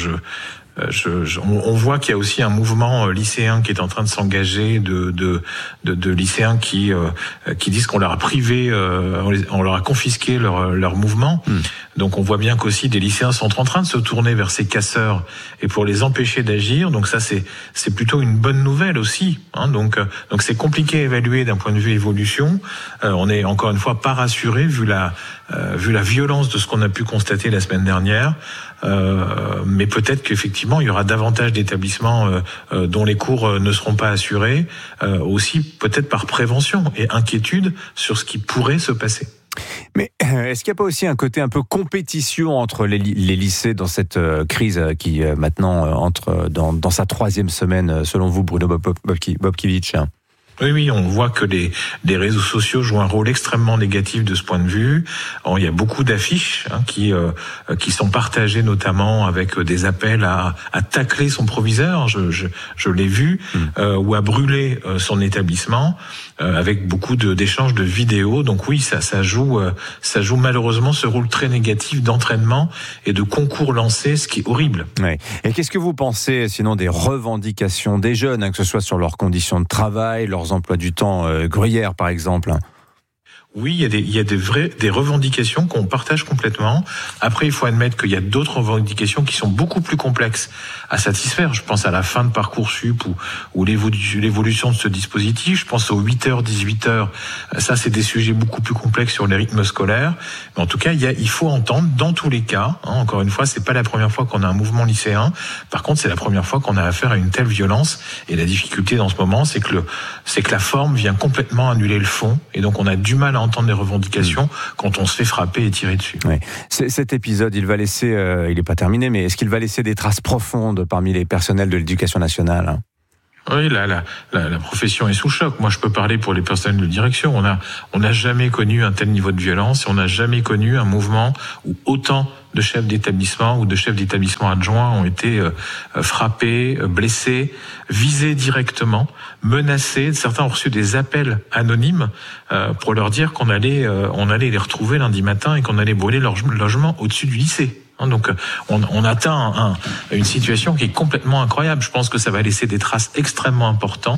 On voit qu'il y a aussi un mouvement lycéen qui est en train de s'engager de lycéens qui disent qu'on leur a privé, on leur a confisqué leur mouvement. Donc on voit bien qu'aussi des lycéens sont en train de se tourner vers ces casseurs et pour les empêcher d'agir. Donc ça c'est plutôt une bonne nouvelle aussi. Donc c'est compliqué à évaluer d'un point de vue évolution. On est encore une fois pas rassuré vu la violence de ce qu'on a pu constater la semaine dernière. Mais peut-être qu'effectivement il y aura davantage d'établissements dont les cours ne seront pas assurés, aussi peut-être par prévention et inquiétude sur ce qui pourrait se passer. Mais est-ce qu'il n'y a pas aussi un côté un peu compétition entre les lycées dans cette crise qui maintenant entre dans sa 3e semaine, selon vous, Bruno Bobkiewicz ? Oui, on voit que les réseaux sociaux jouent un rôle extrêmement négatif de ce point de vue. Alors, il y a beaucoup d'affiches qui sont partagées notamment avec des appels à tacler son proviseur, je l'ai vu, ou à brûler son établissement, avec beaucoup d'échanges de vidéos. Donc oui, ça joue malheureusement ce rôle très négatif d'entraînement et de concours lancés, ce qui est horrible. Ouais. Et qu'est-ce que vous pensez sinon des revendications des jeunes, que ce soit sur leurs conditions de travail, leurs emplois du temps gruyère par exemple? Oui, il y a des revendications qu'on partage complètement. Après, il faut admettre qu'il y a d'autres revendications qui sont beaucoup plus complexes à satisfaire. Je pense à la fin de Parcoursup ou l'évolution de ce dispositif. Je pense aux 8h, 18h. Ça, c'est des sujets beaucoup plus complexes sur les rythmes scolaires. Mais en tout cas, il faut entendre dans tous les cas. Encore une fois, c'est pas la première fois qu'on a un mouvement lycéen. Par contre, c'est la première fois qu'on a affaire à une telle violence. Et la difficulté dans ce moment, c'est que la forme vient complètement annuler le fond. Et donc, on a du mal à entendre des revendications quand on se fait frapper et tirer dessus. Oui. Cet épisode, il va laisser, il n'est pas terminé, mais est-ce qu'il va laisser des traces profondes parmi les personnels de l'éducation nationale? Oui, la profession est sous choc. Moi, je peux parler pour les personnels de direction. On n'a jamais connu un tel niveau de violence. On n'a jamais connu un mouvement où autant de chefs d'établissement ou de chefs d'établissement adjoints ont été frappés, blessés, visés directement, menacés. Certains ont reçu des appels anonymes pour leur dire qu'on allait les retrouver lundi matin et qu'on allait brûler leur logement au-dessus du lycée. Donc on atteint une situation qui est complètement incroyable. Je pense que ça va laisser des traces extrêmement importantes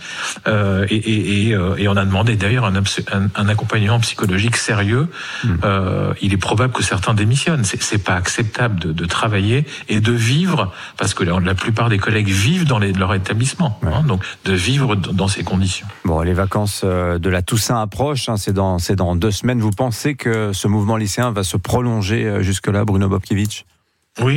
et on a demandé d'ailleurs un accompagnement psychologique sérieux. Il est probable que certains démissionnent. C'est pas acceptable de travailler et de vivre, parce que la plupart des collègues vivent dans leur établissement, donc de vivre dans ces conditions. Bon, les vacances de la Toussaint approchent, c'est dans 2 semaines. Vous pensez que ce mouvement lycéen va se prolonger jusque-là, Bruno Bobkiewicz? Oui,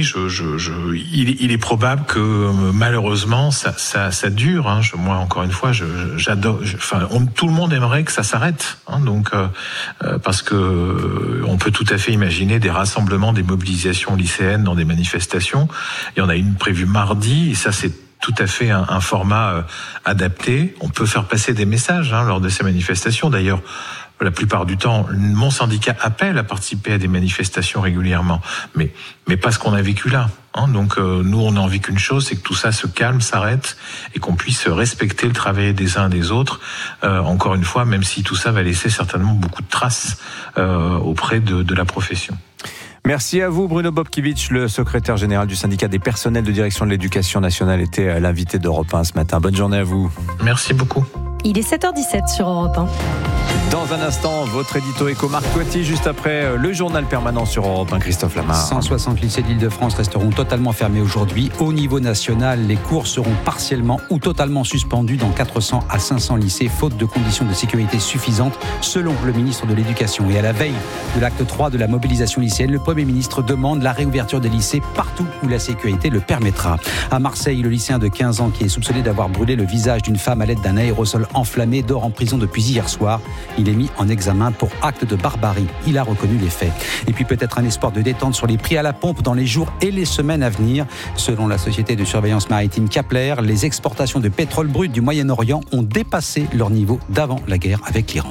il est probable que malheureusement ça dure. Moi, encore une fois, j'adore. Tout le monde aimerait que ça s'arrête. Donc, parce que on peut tout à fait imaginer des rassemblements, des mobilisations lycéennes dans des manifestations. Il y en a une prévue mardi, et ça c'est tout à fait un format adapté. On peut faire passer des messages lors de ces manifestations. D'ailleurs, la plupart du temps, mon syndicat appelle à participer à des manifestations régulièrement, mais pas ce qu'on a vécu là. Donc nous, on a envie qu'une chose, c'est que tout ça se calme, s'arrête, et qu'on puisse respecter le travail des uns et des autres. Encore une fois, même si tout ça va laisser certainement beaucoup de traces auprès de la profession. Merci à vous, Bruno Bobkiewicz, le secrétaire général du syndicat des personnels de direction de l'éducation nationale, était l'invité d'Europe 1 ce matin. Bonne journée à vous. Merci beaucoup. Il est 7h17 sur Europe 1. Dans un instant, votre édito éco Marc Toiti, juste après le journal permanent sur Europe 1, Christophe Lamar. 160 lycées de l'Île-de-France resteront totalement fermés aujourd'hui. Au niveau national, les cours seront partiellement ou totalement suspendus dans 400 à 500 lycées, faute de conditions de sécurité suffisantes, selon le ministre de l'Éducation. Et à la veille de l'acte 3 de la mobilisation lycéenne, le Premier ministre demande la réouverture des lycées partout où la sécurité le permettra. À Marseille, le lycéen de 15 ans qui est soupçonné d'avoir brûlé le visage d'une femme à l'aide d'un aérosol enflammé dort en prison depuis hier soir. Il est mis en examen pour acte de barbarie. Il a reconnu les faits. Et puis peut-être un espoir de détente sur les prix à la pompe dans les jours et les semaines à venir. Selon la société de surveillance maritime Kepler, les exportations de pétrole brut du Moyen-Orient ont dépassé leur niveau d'avant la guerre avec l'Iran.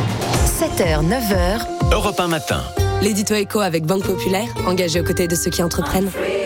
7h, 9h. Europe 1 matin. L'édito éco avec Banque Populaire, engagé aux côtés de ceux qui entreprennent.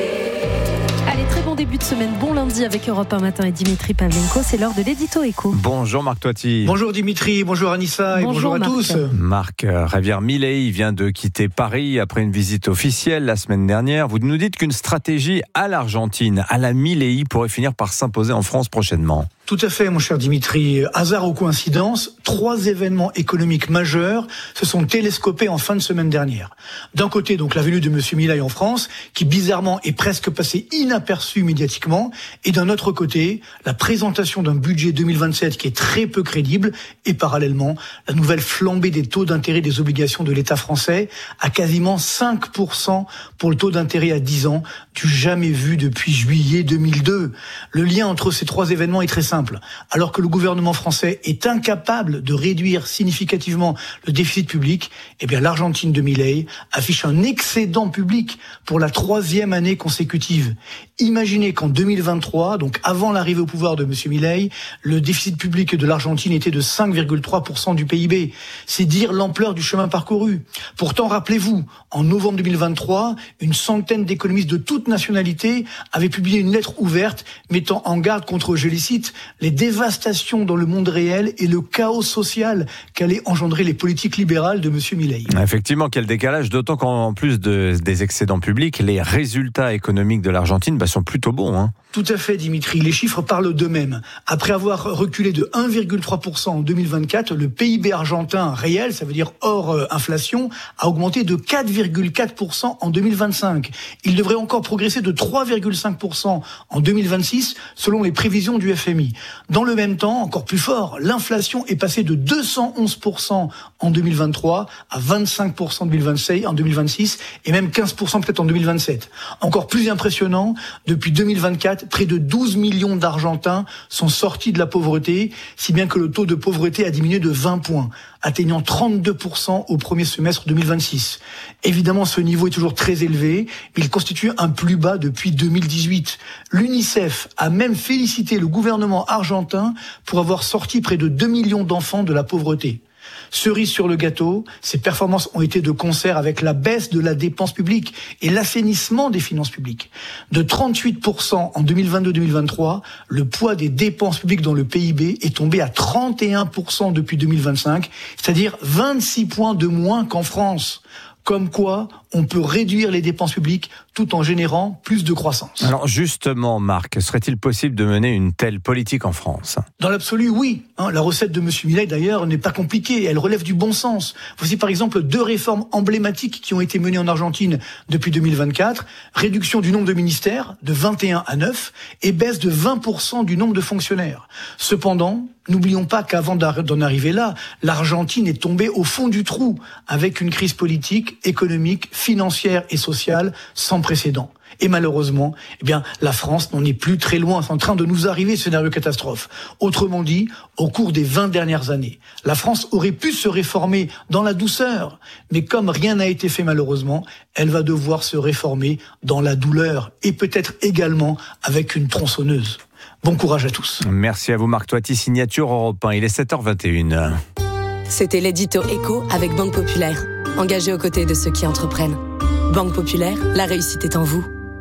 Allez, très bon début de semaine, bon lundi avec Europe 1 matin et Dimitri Pavlenko, c'est l'heure de l'édito éco. Bonjour Marc Toiti. Bonjour Dimitri, bonjour Anissa et bonjour à tous. Marc, Javier Milei vient de quitter Paris après une visite officielle la semaine dernière. Vous nous dites qu'une stratégie à l'Argentine, à la Milei, pourrait finir par s'imposer en France prochainement. Tout à fait, mon cher Dimitri. Hasard ou coïncidence, 3 événements économiques majeurs se sont télescopés en fin de semaine dernière. D'un côté, donc, la venue de M. Milei en France, qui bizarrement est presque passé inaperçu médiatiquement, et d'un autre côté, la présentation d'un budget 2027 qui est très peu crédible, et parallèlement, la nouvelle flambée des taux d'intérêt des obligations de l'État français à quasiment 5% pour le taux d'intérêt à 10 ans, du jamais vu depuis juillet 2002. Le lien entre ces 3 événements est très simple. Alors que le gouvernement français est incapable de réduire significativement le déficit public, eh bien l'Argentine de Milei affiche un excédent public pour la 3e année consécutive. Imaginez qu'en 2023, donc avant l'arrivée au pouvoir de M. Milei, le déficit public de l'Argentine était de 5,3% du PIB. C'est dire l'ampleur du chemin parcouru. Pourtant, rappelez-vous, en novembre 2023, une centaine d'économistes de toute nationalité avaient publié une lettre ouverte mettant en garde contre, je les cite, les dévastations dans le monde réel et le chaos social qu'allaient engendrer les politiques libérales de M. Milei. Effectivement, quel décalage, d'autant qu'en plus des excédents publics, les résultats économiques de l'Argentine sont plutôt bons. Hein. Tout à fait, Dimitri. Les chiffres parlent d'eux-mêmes. Après avoir reculé de 1,3% en 2024, le PIB argentin réel, ça veut dire hors inflation, a augmenté de 4,4% en 2025. Il devrait encore progresser de 3,5% en 2026, selon les prévisions du FMI. Dans le même temps, encore plus fort, l'inflation est passée de 211% en 2023 à 25% en 2026 et même 15% peut-être en 2027. Encore plus impressionnant, depuis 2024, près de 12 millions d'Argentins sont sortis de la pauvreté, si bien que le taux de pauvreté a diminué de 20 points, atteignant 32% au premier semestre 2026. Évidemment, ce niveau est toujours très élevé, mais il constitue un plus bas depuis 2018. L'UNICEF a même félicité le gouvernement argentin pour avoir sorti près de 2 millions d'enfants de la pauvreté. Cerise sur le gâteau, ces performances ont été de concert avec la baisse de la dépense publique et l'assainissement des finances publiques. De 38% en 2022-2023, le poids des dépenses publiques dans le PIB est tombé à 31% depuis 2025, c'est-à-dire 26 points de moins qu'en France. Comme quoi, on peut réduire les dépenses publiques tout en générant plus de croissance. Alors justement, Marc, serait-il possible de mener une telle politique en France ? Dans l'absolu, oui. La recette de M. Milei, d'ailleurs, n'est pas compliquée. Elle relève du bon sens. Voici par exemple 2 réformes emblématiques qui ont été menées en Argentine depuis 2024. Réduction du nombre de ministères de 21 à 9 et baisse de 20% du nombre de fonctionnaires. Cependant, n'oublions pas qu'avant d'en arriver là, l'Argentine est tombée au fond du trou avec une crise politique, économique, financière et sociale sans précédent. Et malheureusement, la France n'en est plus très loin, c'est en train de nous arriver ce scénario catastrophe. Autrement dit, au cours des 20 dernières années, la France aurait pu se réformer dans la douceur, mais comme rien n'a été fait malheureusement, elle va devoir se réformer dans la douleur et peut-être également avec une tronçonneuse. Bon courage à tous. Merci à vous Marc Toiti, signature Europe 1, il est 7h21. C'était l'édito Écho avec Banque Populaire, engagé aux côtés de ceux qui entreprennent. Banque Populaire, la réussite est en vous.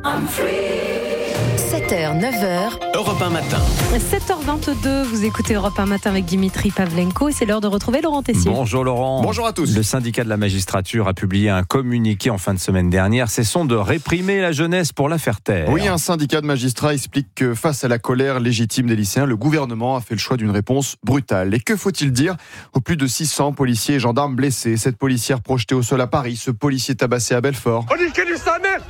7h, 9h. Europe 1 matin. 7h22, vous écoutez Europe 1 matin avec Dimitri Pavlenko et c'est l'heure de retrouver Laurent Tessier. Bonjour Laurent. Bonjour à tous. Le syndicat de la magistrature a publié un communiqué en fin de semaine dernière. Cessons de réprimer la jeunesse pour la faire taire. Oui, un syndicat de magistrats explique que face à la colère légitime des lycéens, le gouvernement a fait le choix d'une réponse brutale. Et que faut-il dire aux plus de 600 policiers et gendarmes blessés, cette policière projetée au sol à Paris, ce policier tabassé à Belfort. On dit que du sa mère.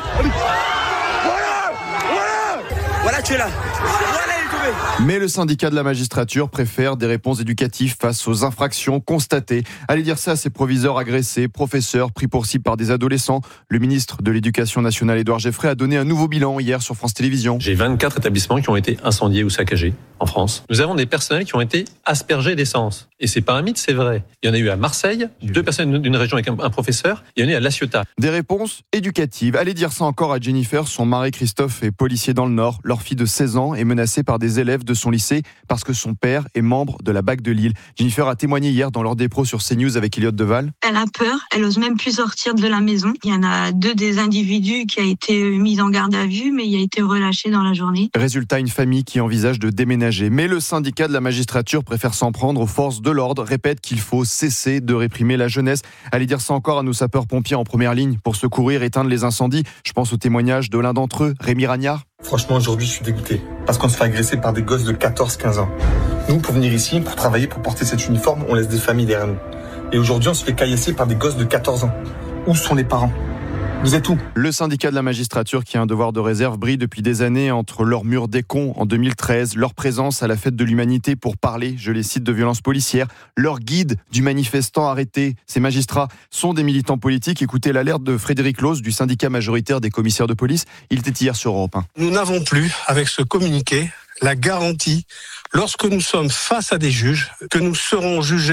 Voilà, tu es là. Voilà, il est tombé. Mais le syndicat de la magistrature préfère des réponses éducatives face aux infractions constatées. Allez dire ça à ces proviseurs agressés, professeurs pris pour cible par des adolescents. Le ministre de l'Éducation nationale, Édouard Geoffrey, a donné un nouveau bilan hier sur France Télévisions. J'ai 24 établissements qui ont été incendiés ou saccagés en France. Nous avons des personnels qui ont été aspergés d'essence. Et c'est pas un mythe, c'est vrai. Il y en a eu à Marseille, 2 personnes d'une région avec un professeur. Il y en a eu à La Ciotat. Des réponses éducatives. Allez dire ça encore à Jennifer. Son mari Christophe est policier dans le Nord. Leur fille de 16 ans est menacée par des élèves de son lycée parce que son père est membre de la BAC de Lille. Jennifer a témoigné hier dans l'heure des pros sur CNews avec Elliot Deval. Elle a peur, elle ose même plus sortir de la maison. Il y en a 2 des individus qui a été mis en garde à vue, mais il a été relâché dans la journée. Résultat, une famille qui envisage de déménager. Mais le syndicat de la magistrature préfère s'en prendre aux forces de l'ordre, répète qu'il faut cesser de réprimer la jeunesse. Allez dire ça encore à nos sapeurs-pompiers en première ligne pour secourir, éteindre les incendies. Je pense au témoignage de l'un d'entre eux, Rémi Ragnard. Franchement, aujourd'hui, je suis dégoûté. Parce qu'on se fait agresser par des gosses de 14-15 ans. Nous, pour venir ici, pour travailler, pour porter cet uniforme, on laisse des familles derrière nous. Et aujourd'hui, on se fait caillasser par des gosses de 14 ans. Où sont les parents ? Vous êtes où ? Le syndicat de la magistrature, qui a un devoir de réserve, brille depuis des années entre leur mur des cons en 2013, leur présence à la fête de l'humanité pour parler, je les cite, de violences policières, leur guide du manifestant arrêté. Ces magistrats sont des militants politiques. Écoutez l'alerte de Frédéric Lose du syndicat majoritaire des commissaires de police. Il était hier sur Europe 1. Nous n'avons plus, avec ce communiqué, la garantie, lorsque nous sommes face à des juges, que nous serons jugés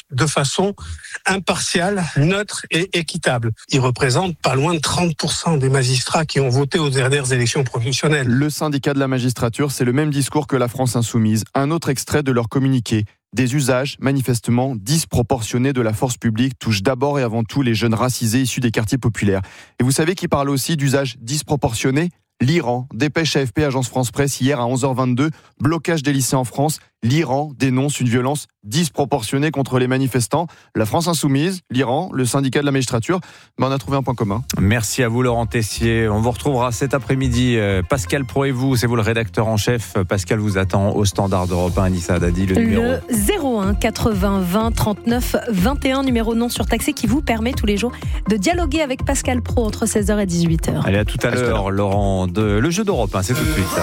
de façon impartiale, neutre et équitable. Ils représentent pas loin de 30% des magistrats qui ont voté aux dernières élections professionnelles. Le syndicat de la magistrature, c'est le même discours que la France insoumise. Un autre extrait de leur communiqué. Des usages manifestement disproportionnés de la force publique touchent d'abord et avant tout les jeunes racisés issus des quartiers populaires. Et vous savez qui parle aussi d'usages disproportionnés ? L'Iran. Dépêche AFP, Agence France Presse, hier à 11h22. Blocage des lycées en France. L'Iran dénonce une violence disproportionnée contre les manifestants. La France insoumise, l'Iran, le syndicat de la magistrature, on a trouvé un point commun. Merci à vous Laurent Tessier. On vous retrouvera cet après-midi. Pascal Pro et vous, c'est vous le rédacteur en chef. Pascal vous attend au standard d'Europe 1. Anissa Haddadi, le numéro. Le 01 80 20 39 21, numéro non surtaxé qui vous permet tous les jours de dialoguer avec Pascal Pro entre 16h et 18h. Allez, à tout à l'heure, Laurent. Le jeu d'Europe 1, c'est tout de suite.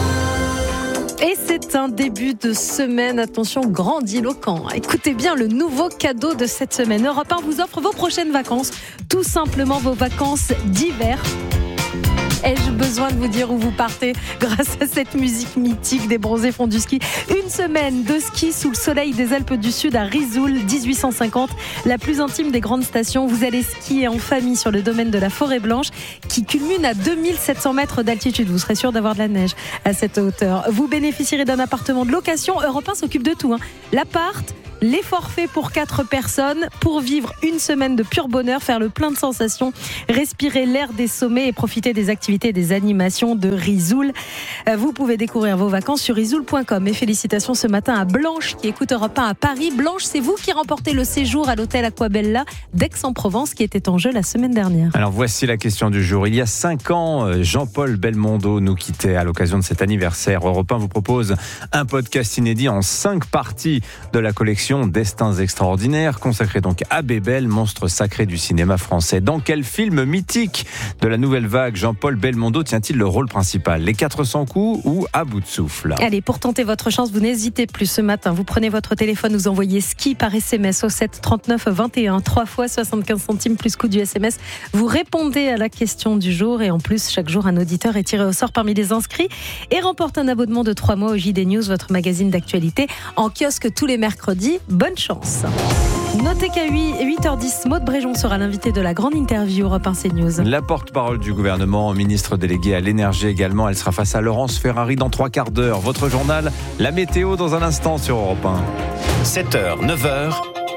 Et c'est un début de semaine, attention, grandiloquent. Écoutez bien le nouveau cadeau de cette semaine. Europe 1 vous offre vos prochaines vacances, tout simplement vos vacances d'hiver. Ai-je besoin de vous dire où vous partez grâce à cette musique mythique des bronzés font du ski? Une semaine de ski sous le soleil des Alpes du Sud à Risoul, 1850, la plus intime des grandes stations. Vous allez skier en famille sur le domaine de la Forêt Blanche qui culmine à 2700 mètres d'altitude. Vous serez sûr d'avoir de la neige à cette hauteur. Vous bénéficierez d'un appartement de location. Europe 1 s'occupe de tout. L'appart, les forfaits pour 4 personnes pour vivre une semaine de pur bonheur, faire le plein de sensations, respirer l'air des sommets et profiter des activités et des animations de Risoul. Vous pouvez découvrir vos vacances sur risoul.com. Et félicitations ce matin à Blanche qui écoute Europe 1 à Paris. Blanche, c'est vous qui remportez le séjour à l'hôtel Aquabella d'Aix-en-Provence qui était en jeu la semaine dernière. Alors voici la question du jour. Il y a 5 ans, Jean-Paul Belmondo nous quittait à l'occasion de cet anniversaire. Europe 1 vous propose un podcast inédit en 5 parties de la collection Destins extraordinaires, consacré donc à Bébel, monstre sacré du cinéma français. Dans quel film mythique de la nouvelle vague Jean-Paul Belmondo tient-il le rôle principal? Les 400 coups ou À bout de souffle? Allez, pour tenter votre chance, vous n'hésitez plus ce matin. Vous prenez votre téléphone, vous envoyez ski par SMS au 7 39 21, 3 fois 75 centimes plus coût du SMS. Vous répondez à la question du jour et en plus, chaque jour, un auditeur est tiré au sort parmi les inscrits et remporte un abonnement de 3 mois au JD News, votre magazine d'actualité, en kiosque tous les mercredis. Bonne chance. Notez qu'à 8h10, Maud Bréjon sera l'invitée de la grande interview Europe 1 CNews. La porte-parole du gouvernement, ministre déléguée à l'énergie également, elle sera face à Laurence Ferrari dans 3 quarts d'heure. Votre journal, la météo dans un instant sur Europe 1. 7h, 9h.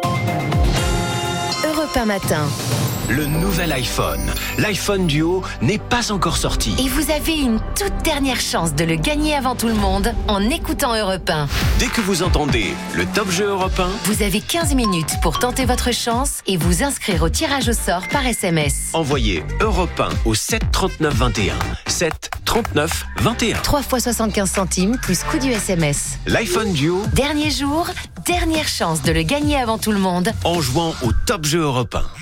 Europe 1 matin. Le nouvel iPhone. L'iPhone Duo n'est pas encore sorti. Et vous avez une toute dernière chance de le gagner avant tout le monde en écoutant Europe 1. Dès que vous entendez le Top Jeu Europe 1, vous avez 15 minutes pour tenter votre chance et vous inscrire au tirage au sort par SMS. envoyez Europe 1 au 7 39 21. 7 39 21. 3 fois 75 centimes plus coût du SMS. L'iPhone Duo. Dernier jour, dernière chance de le gagner avant tout le monde. En jouant au Top Jeu Europe 1.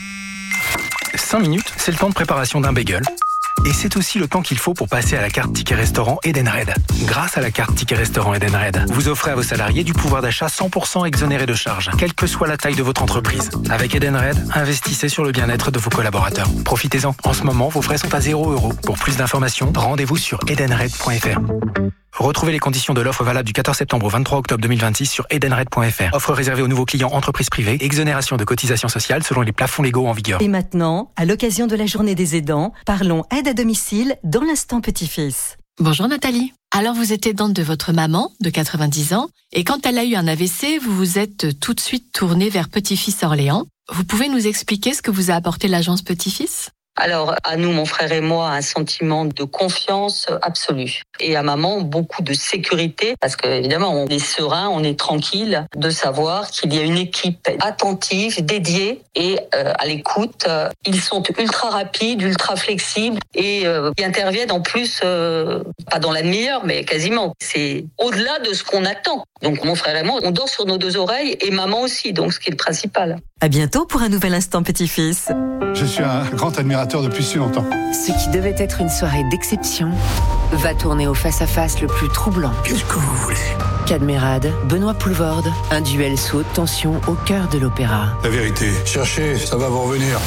5 minutes, c'est le temps de préparation d'un bagel. Et c'est aussi le temps qu'il faut pour passer à la carte Ticket Restaurant Edenred. Grâce à la carte Ticket Restaurant Edenred, vous offrez à vos salariés du pouvoir d'achat 100% exonéré de charges, quelle que soit la taille de votre entreprise. Avec Edenred, investissez sur le bien-être de vos collaborateurs. Profitez-en. En ce moment, vos frais sont à 0 €. Pour plus d'informations, rendez-vous sur edenred.fr. Retrouvez les conditions de l'offre valable du 14 septembre au 23 octobre 2026 sur edenred.fr. Offre réservée aux nouveaux clients entreprises privées. Exonération de cotisations sociales selon les plafonds légaux en vigueur. Et maintenant, à l'occasion de la journée des aidants, parlons aide à domicile dans l'instant petit-fils. Bonjour Nathalie. Alors vous êtes aidante de votre maman de 90 ans et quand elle a eu un AVC, vous vous êtes tout de suite tournée vers Petit-Fils Orléans. Vous pouvez nous expliquer ce que vous a apporté l'agence Petit-Fils ? Alors, à nous, mon frère et moi, un sentiment de confiance absolue. Et à maman, beaucoup de sécurité, parce que évidemment, on est serein, on est tranquille de savoir qu'il y a une équipe attentive, dédiée et à l'écoute. Ils sont ultra rapides, ultra flexibles et ils interviennent en plus, pas dans la demi-heure, mais quasiment. C'est au-delà de ce qu'on attend. Donc, mon frère et moi, on dort sur nos 2 oreilles et maman aussi, donc ce qui est le principal. À bientôt pour un nouvel instant petit-fils. Je suis un grand admirateur depuis si longtemps. Ce qui devait être une soirée d'exception va tourner au face-à-face le plus troublant. Qu'est-ce que vous voulez ? Cadmerade, Benoît Poulvorde, un duel sous haute tension au cœur de l'opéra. La vérité, cherchez, ça va vous revenir.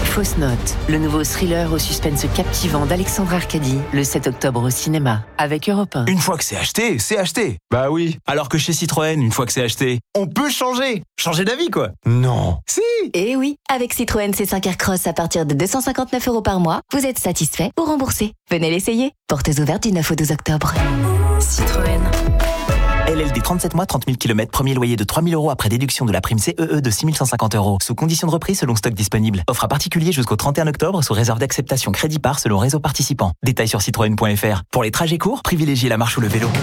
Fausse note, le nouveau thriller au suspense captivant d'Alexandre Arcadi, le 7 octobre au cinéma, avec Europe 1. Une fois que c'est acheté, c'est acheté. Bah oui. Alors que chez Citroën, une fois que c'est acheté, on peut changer. Changer d'avis, quoi. Non. Si. Et oui, avec Citroën C5 Aircross à partir de 259 € par mois, vous êtes satisfait ou remboursé. Venez l'essayer. Portes ouvertes du 9 au 12 octobre. Citroën. LLD 37 mois, 30 000 km, premier loyer de 3 000 € après déduction de la prime CEE de 6 150 €. Sous condition de reprise selon stock disponible. Offre à particulier jusqu'au 31 octobre sous réserve d'acceptation crédit par selon réseau participant. Détails sur citroën.fr. Pour les trajets courts, privilégiez la marche ou le vélo.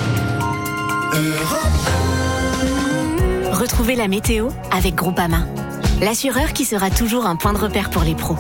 Retrouvez la météo avec Groupama, l'assureur qui sera toujours un point de repère pour les pros.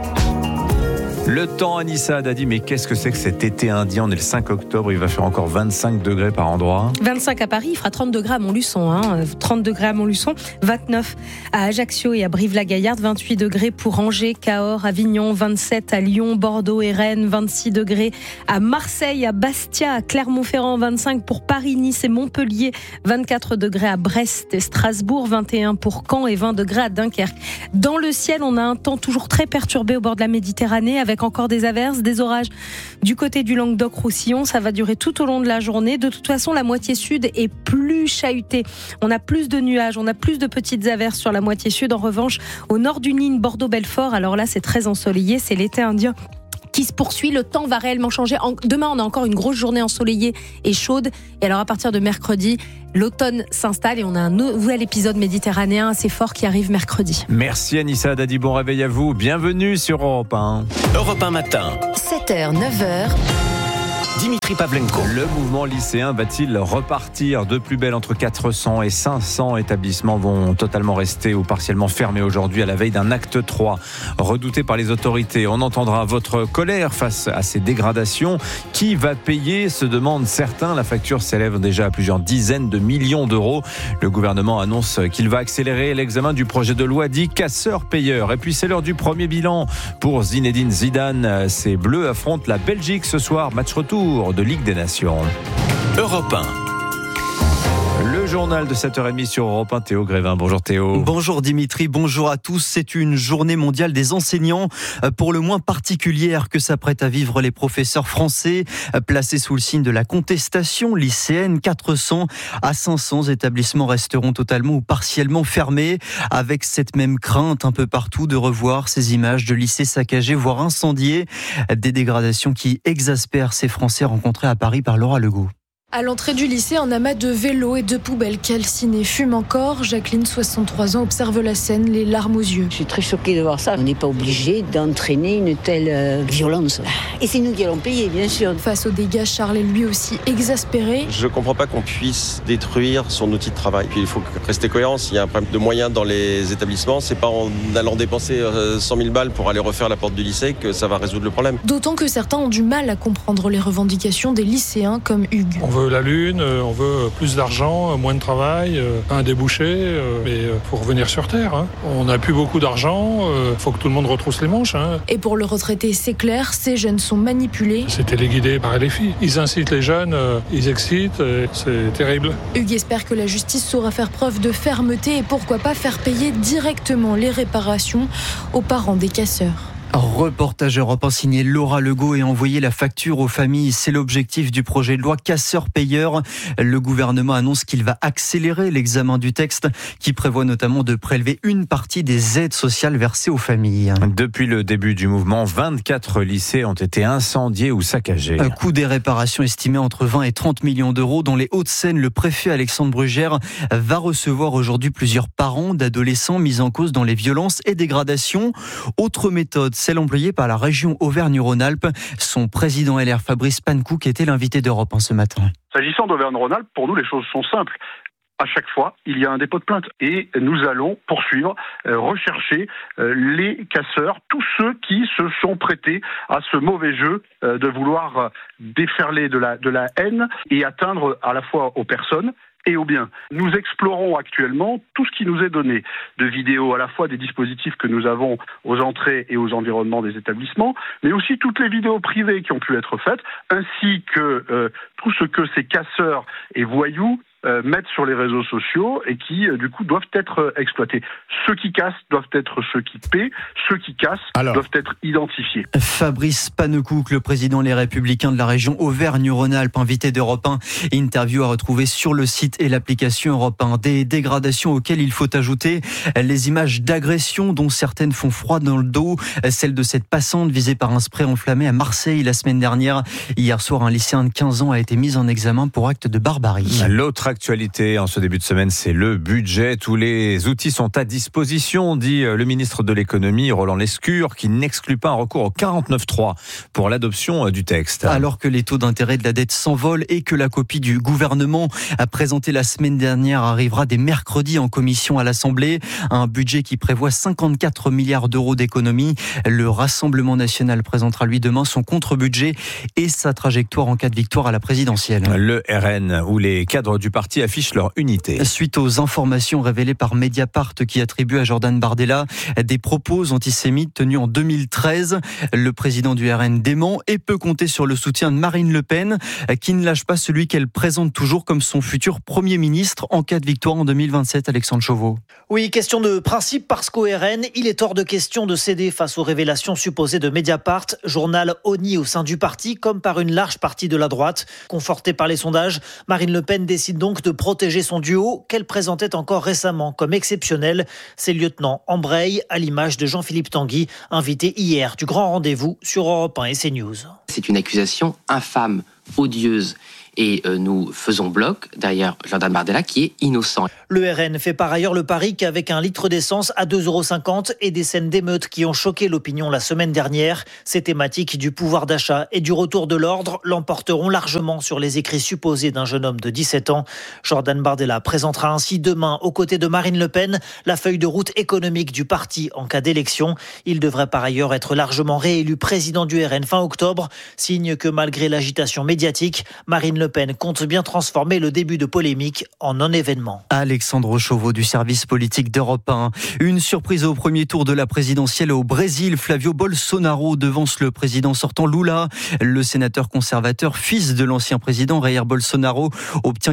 Le temps, Anissa Haddadi, mais qu'est-ce que c'est que cet été indien? On est le 5 octobre, il va faire encore 25 degrés par endroit. 25 à Paris, il fera 30 degrés à Montluçon, 30 degrés à Montluçon, 29 à Ajaccio et à Brive-la-Gaillarde, 28 degrés pour Angers, Cahors, Avignon, 27 à Lyon, Bordeaux et Rennes, 26 degrés à Marseille, à Bastia, à Clermont-Ferrand, 25 pour Paris, Nice et Montpellier, 24 degrés à Brest et Strasbourg, 21 pour Caen et 20 degrés à Dunkerque. Dans le ciel, on a un temps toujours très perturbé au bord de la Méditerranée avec encore des averses, des orages du côté du Languedoc-Roussillon. Ça va durer tout au long de la journée. De toute façon, la moitié sud est plus chahutée. On a plus de nuages, on a plus de petites averses sur la moitié sud. En revanche, au nord du Nîmes, Bordeaux-Belfort, alors là, c'est très ensoleillé. C'est l'été indien qui se poursuit. Le temps va réellement changer. Demain, on a encore une grosse journée ensoleillée et chaude. Et alors, à partir de mercredi, l'automne s'installe et on a un nouvel épisode méditerranéen assez fort qui arrive mercredi. Merci Anissa Haddadi, bon réveil à vous. Bienvenue sur Europe 1. Europe 1 matin. 7h, 9h. Dimitri Pavlenko. Le mouvement lycéen va-t-il repartir de plus belle? Entre 400 et 500 établissements vont totalement rester ou partiellement fermés aujourd'hui à la veille d'un acte 3 redouté par les autorités. On entendra votre colère face à ces dégradations. Qui va payer, se demandent certains. La facture s'élève déjà à plusieurs dizaines de millions d'euros. Le gouvernement annonce qu'il va accélérer l'examen du projet de loi dit casseur-payeur. Et puis c'est l'heure du premier bilan pour Zinedine Zidane. Ces Bleus affrontent la Belgique ce soir. Match retour de Ligue des Nations. Europe 1. Le journal de 7h30 sur Europe 1, Théo Grévin. Bonjour Théo. Bonjour Dimitri, bonjour à tous. C'est une journée mondiale des enseignants, pour le moins particulière que s'apprêtent à vivre les professeurs français, placés sous le signe de la contestation lycéenne. 400 à 500 établissements resteront totalement ou partiellement fermés, avec cette même crainte un peu partout de revoir ces images de lycées saccagés, voire incendiés. Des dégradations qui exaspèrent ces Français rencontrés à Paris par Laura Legault. À l'entrée du lycée, un amas de vélos et de poubelles calcinées fume encore. Jacqueline, 63 ans, observe la scène, les larmes aux yeux. Je suis très choquée de voir ça. On n'est pas obligé d'entraîner une telle violence. Et c'est nous qui allons payer, bien sûr. Face aux dégâts, Charles est lui aussi exaspéré. Je ne comprends pas qu'on puisse détruire son outil de travail. Puis il faut rester cohérent. S'il y a un problème de moyens dans les établissements, c'est pas en allant dépenser 100 000 balles pour aller refaire la porte du lycée que ça va résoudre le problème. D'autant que certains ont du mal à comprendre les revendications des lycéens comme Hugues. On veut la lune, on veut plus d'argent, moins de travail, un débouché, mais pour revenir sur Terre. On n'a plus beaucoup d'argent, faut que tout le monde retrousse les manches. Et pour le retraité, c'est clair, ces jeunes sont manipulés. C'est téléguidé par les filles. Ils incitent les jeunes, ils excitent, c'est terrible. Hugues espère que la justice saura faire preuve de fermeté et pourquoi pas faire payer directement les réparations aux parents des casseurs. Reportage Europe 1 signé Laura Legault et envoyer la facture aux familles. C'est l'objectif du projet de loi casseur-payeur. Le gouvernement annonce qu'il va accélérer l'examen du texte qui prévoit notamment de prélever une partie des aides sociales versées aux familles. Depuis le début du mouvement, 24 lycées ont été incendiés ou saccagés. Un coût des réparations estimé entre 20 et 30 millions d'euros. Dans les Hauts-de-Seine, le préfet Alexandre Brugère va recevoir aujourd'hui plusieurs parents d'adolescents mis en cause dans les violences et dégradations. Autre méthode, celle employée par la région Auvergne-Rhône-Alpes. Son président LR Fabrice Pankouk était l'invité d'Europe 1 ce matin. S'agissant d'Auvergne-Rhône-Alpes, pour nous les choses sont simples. À chaque fois, il y a un dépôt de plainte et nous allons poursuivre, rechercher les casseurs, tous ceux qui se sont prêtés à ce mauvais jeu de vouloir déferler de la haine et atteindre à la fois aux personnes et au bien. Nous explorons actuellement tout ce qui nous est donné de vidéos, à la fois des dispositifs que nous avons aux entrées et aux environnements des établissements, mais aussi toutes les vidéos privées qui ont pu être faites, ainsi que tout ce que ces casseurs et voyous mettent sur les réseaux sociaux et qui, du coup, doivent être exploités. Ceux qui cassent doivent être ceux qui paient, ceux qui cassent doivent être identifiés. Fabrice Panecouk, le président Les Républicains de la région Auvergne-Rhône-Alpes, invité d'Europe 1. Interview à retrouver sur le site et l'application Europe 1. Des dégradations auxquelles il faut ajouter les images d'agressions dont certaines font froid dans le dos. Celle de cette passante visée par un spray enflammé à Marseille la semaine dernière. Hier soir, un lycéen de 15 ans a été mis en examen pour acte de barbarie. L'autre actualité en ce début de semaine, c'est le budget. Tous les outils sont à disposition, dit le ministre de l'économie, Roland Lescure, qui n'exclut pas un recours au 49.3 pour l'adoption du texte. Alors que les taux d'intérêt de la dette s'envolent et que la copie du gouvernement a présenté la semaine dernière arrivera dès mercredi en commission à l'Assemblée. Un budget qui prévoit 54 milliards d'euros d'économies. Le Rassemblement national présentera lui demain son contre-budget et sa trajectoire en cas de victoire à la présidentielle. Le RN, où les cadres du parti affichent leur unité. Suite aux informations révélées par Mediapart qui attribue à Jordan Bardella des propos antisémites tenus en 2013, le président du RN dément et peut compter sur le soutien de Marine Le Pen, qui ne lâche pas celui qu'elle présente toujours comme son futur Premier ministre en cas de victoire en 2027, Alexandre Chauveau. Oui, question de principe, parce qu'au RN, il est hors de question de céder face aux révélations supposées de Mediapart, journal honni au sein du parti, comme par une large partie de la droite. Confortée par les sondages, Marine Le Pen décide donc de protéger son duo, qu'elle présentait encore récemment comme exceptionnel. Ses lieutenants embrayent, à l'image de Jean-Philippe Tanguy, invité hier du grand rendez-vous sur Europe 1 et CNews. C'est une accusation infâme, odieuse. Et nous faisons bloc derrière Jordan Bardella qui est innocent. Le RN fait par ailleurs le pari qu'avec un litre d'essence à 2,50 € et des scènes d'émeutes qui ont choqué l'opinion la semaine dernière, ces thématiques du pouvoir d'achat et du retour de l'ordre l'emporteront largement sur les écrits supposés d'un jeune homme de 17 ans. Jordan Bardella présentera ainsi demain, aux côtés de Marine Le Pen, la feuille de route économique du parti en cas d'élection. Il devrait par ailleurs être largement réélu président du RN fin octobre, signe que malgré l'agitation médiatique, Marine Le Pen compte bien transformer le début de polémique en non-événement. Alexandre Chauveau du service politique d'Europe 1. Une surprise au premier tour de la présidentielle au Brésil. Flavio Bolsonaro devance le président sortant Lula. Le sénateur conservateur, fils de l'ancien président Jair Bolsonaro, obtient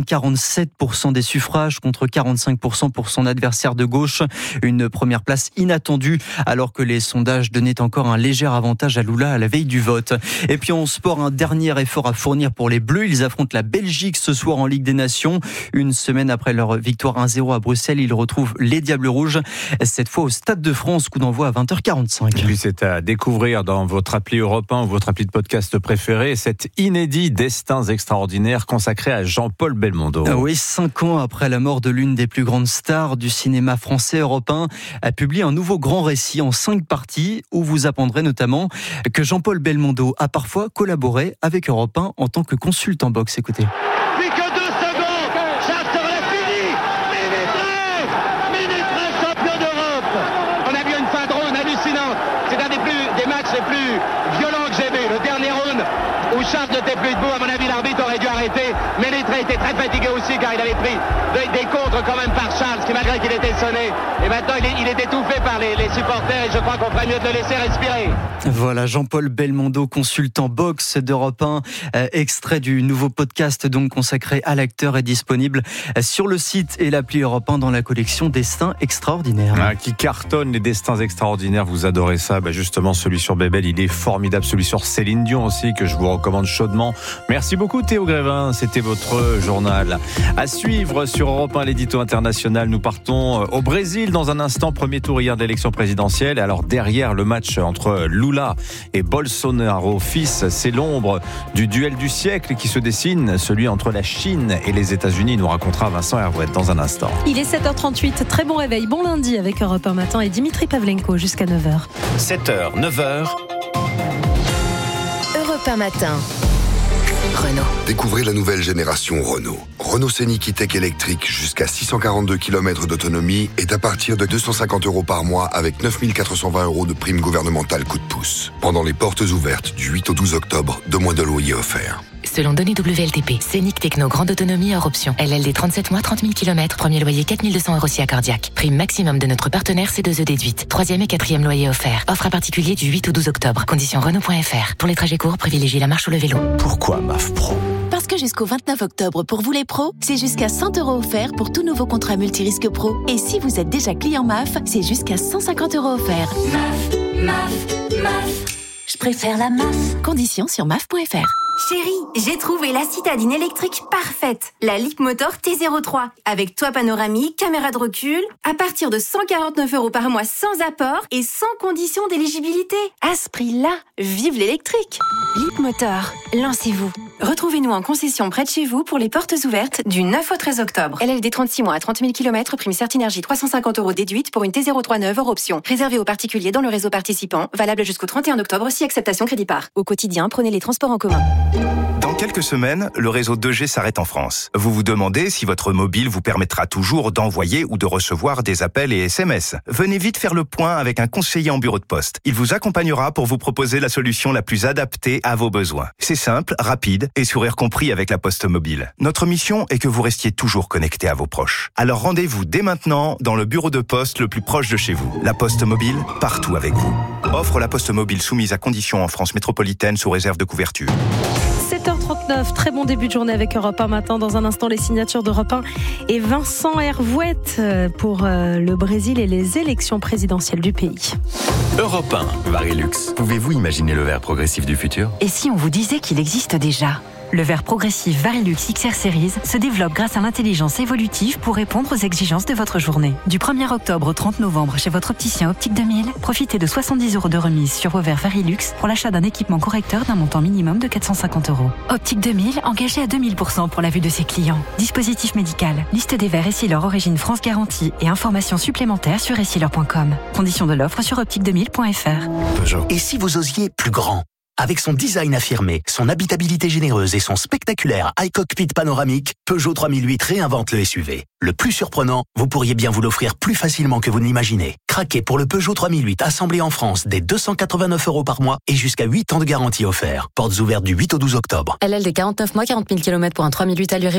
47% des suffrages contre 45% pour son adversaire de gauche. Une première place inattendue alors que les sondages donnaient encore un léger avantage à Lula à la veille du vote. Et puis en sport, un dernier effort à fournir pour les Bleus. Ils affrontent la Belgique ce soir en Ligue des Nations. Une semaine après leur victoire 1-0 à Bruxelles, ils retrouvent les Diables Rouges, cette fois au Stade de France, coup d'envoi à 20h45. Et puis c'est à découvrir dans votre appli Europe 1 ou votre appli de podcast préféré, cet inédit Destins extraordinaires consacré à Jean-Paul Belmondo. Ah oui, 5 ans après la mort de l'une des plus grandes stars du cinéma français, Europe 1 a publié un nouveau grand récit en 5 parties où vous apprendrez notamment que Jean-Paul Belmondo a parfois collaboré avec Europe 1 en tant que consultant boxe. Écoutez. Plus que 2 secondes, ça sera fini. Minute 13, champion d'Europe. On a vu une fin de round hallucinante. C'est un des matchs les plus violents que j'ai vu. Le dernier round où Charles n'était plus debout, à mon avis, l'arbitre aurait dû arrêter. Mais Littré était très fatigué aussi car il avait pris des contres quand même par Charles, qui malgré qu'il était sonné. Et maintenant, il est étouffé par les supporters et je crois qu'on ferait mieux de le laisser respirer. Voilà, Jean-Paul Belmondo, consultant boxe d'Europe 1, extrait du nouveau podcast donc consacré à l'acteur, est disponible sur le site et l'appli Europe 1 dans la collection Destins extraordinaires. Qui cartonne les Destins extraordinaires, vous adorez ça. Justement, celui sur Bébel, il est formidable. Celui sur Céline Dion aussi, que je vous recommande chaudement. Merci beaucoup Théo Grévin, c'était votre journal. À suivre sur Europe 1, l'édito international. Nous partons au Brésil dans un instant. Premier tour hier de l'élection présidentielle. Alors derrière le match entre Lula et Bolsonaro, fils, c'est l'ombre du duel du siècle qui se dessine, celui entre la Chine et les États-Unis. Nous racontera Vincent Hervouet dans un instant. Il est 7h38, très bon réveil, bon lundi avec Europe 1 matin et Dimitri Pavlenko jusqu'à 9h. 7h, 9h. Europe 1 matin. Renault. Découvrez la nouvelle génération Renault. Renault Scénic E-Tech électrique jusqu'à 642 km d'autonomie est à partir de 250 € par mois avec 9 420 € de prime gouvernementale coup de pouce. Pendant les portes ouvertes du 8 au 12 octobre, 2 mois de loyer offerts. Selon données WLTP, Scénic Techno, grande autonomie hors option. LLD 37 mois, 30 000 km, premier loyer 4 200 € si accordiaque. Prime maximum de notre partenaire C2E déduite. 3e et 4e loyer offert. Offre à particulier du 8 au 12 octobre. Conditions Renault.fr. Pour les trajets courts, privilégiez la marche ou le vélo. Pourquoi MAF Pro ? Parce Parce que jusqu'au 29 octobre, pour vous les pros, c'est jusqu'à 100 € offerts pour tout nouveau contrat multirisque pro. Et si vous êtes déjà client MAF, c'est jusqu'à 150 € offerts. MAF. Je préfère la MAF. Conditions sur MAF.fr. Chérie, j'ai trouvé la citadine électrique parfaite. La Leapmotor T03. Avec toit panoramique, caméra de recul. À partir de 149 € par mois sans apport et sans condition d'éligibilité. À ce prix-là, vive l'électrique. Leapmotor, lancez-vous. Retrouvez-nous en concession près de chez vous pour les portes ouvertes du 9 au 13 octobre. LLD 36 mois à 30 000 km, prime Certinergie 350 € déduite pour une T03 neuve hors option. Réservé aux particuliers dans le réseau participant. Valable jusqu'au 31 octobre si acceptation crédit par. Au quotidien, prenez les transports en commun. Dans quelques semaines, le réseau 2G s'arrête en France. Vous vous demandez si votre mobile vous permettra toujours d'envoyer ou de recevoir des appels et SMS. Venez vite faire le point avec un conseiller en bureau de poste. Il vous accompagnera pour vous proposer la solution la plus adaptée à vos besoins. C'est simple, rapide et sourire compris avec la Poste Mobile. Notre mission est que vous restiez toujours connecté à vos proches. Alors rendez-vous dès maintenant dans le bureau de poste le plus proche de chez vous. La Poste Mobile, partout avec vous. Offre la Poste Mobile soumise à conditions en France métropolitaine sous réserve de couverture. 7h39, très bon début de journée avec Europe 1 matin. Dans un instant, les signatures d'Europe 1 et Vincent Hervouette pour le Brésil et les élections présidentielles du pays. Europe 1, Varilux. Pouvez-vous imaginer le verre progressif du futur ? Et si on vous disait qu'il existe déjà ? Le verre progressif Varilux XR Series se développe grâce à l'intelligence évolutive pour répondre aux exigences de votre journée. Du 1er octobre au 30 novembre chez votre opticien Optique 2000, profitez de 70 € de remise sur vos verres Varilux pour l'achat d'un équipement correcteur d'un montant minimum de 450 €. Optique 2000, engagé à 2000% pour la vue de ses clients. Dispositif médical, liste des verres Essilor Origine France Garantie et informations supplémentaires sur essilor.com. Conditions de l'offre sur optique2000.fr. Peugeot. Et si vous osiez plus grand ? Avec son design affirmé, son habitabilité généreuse et son spectaculaire iCockpit panoramique, Peugeot 3008 réinvente le SUV. Le plus surprenant, vous pourriez bien vous l'offrir plus facilement que vous ne l'imaginez. Craquez pour le Peugeot 3008 assemblé en France dès 289 € par mois et jusqu'à 8 ans de garantie offert. Portes ouvertes du 8 au 12 octobre. LLD 49 mois, 40 000 km pour un 3008 allure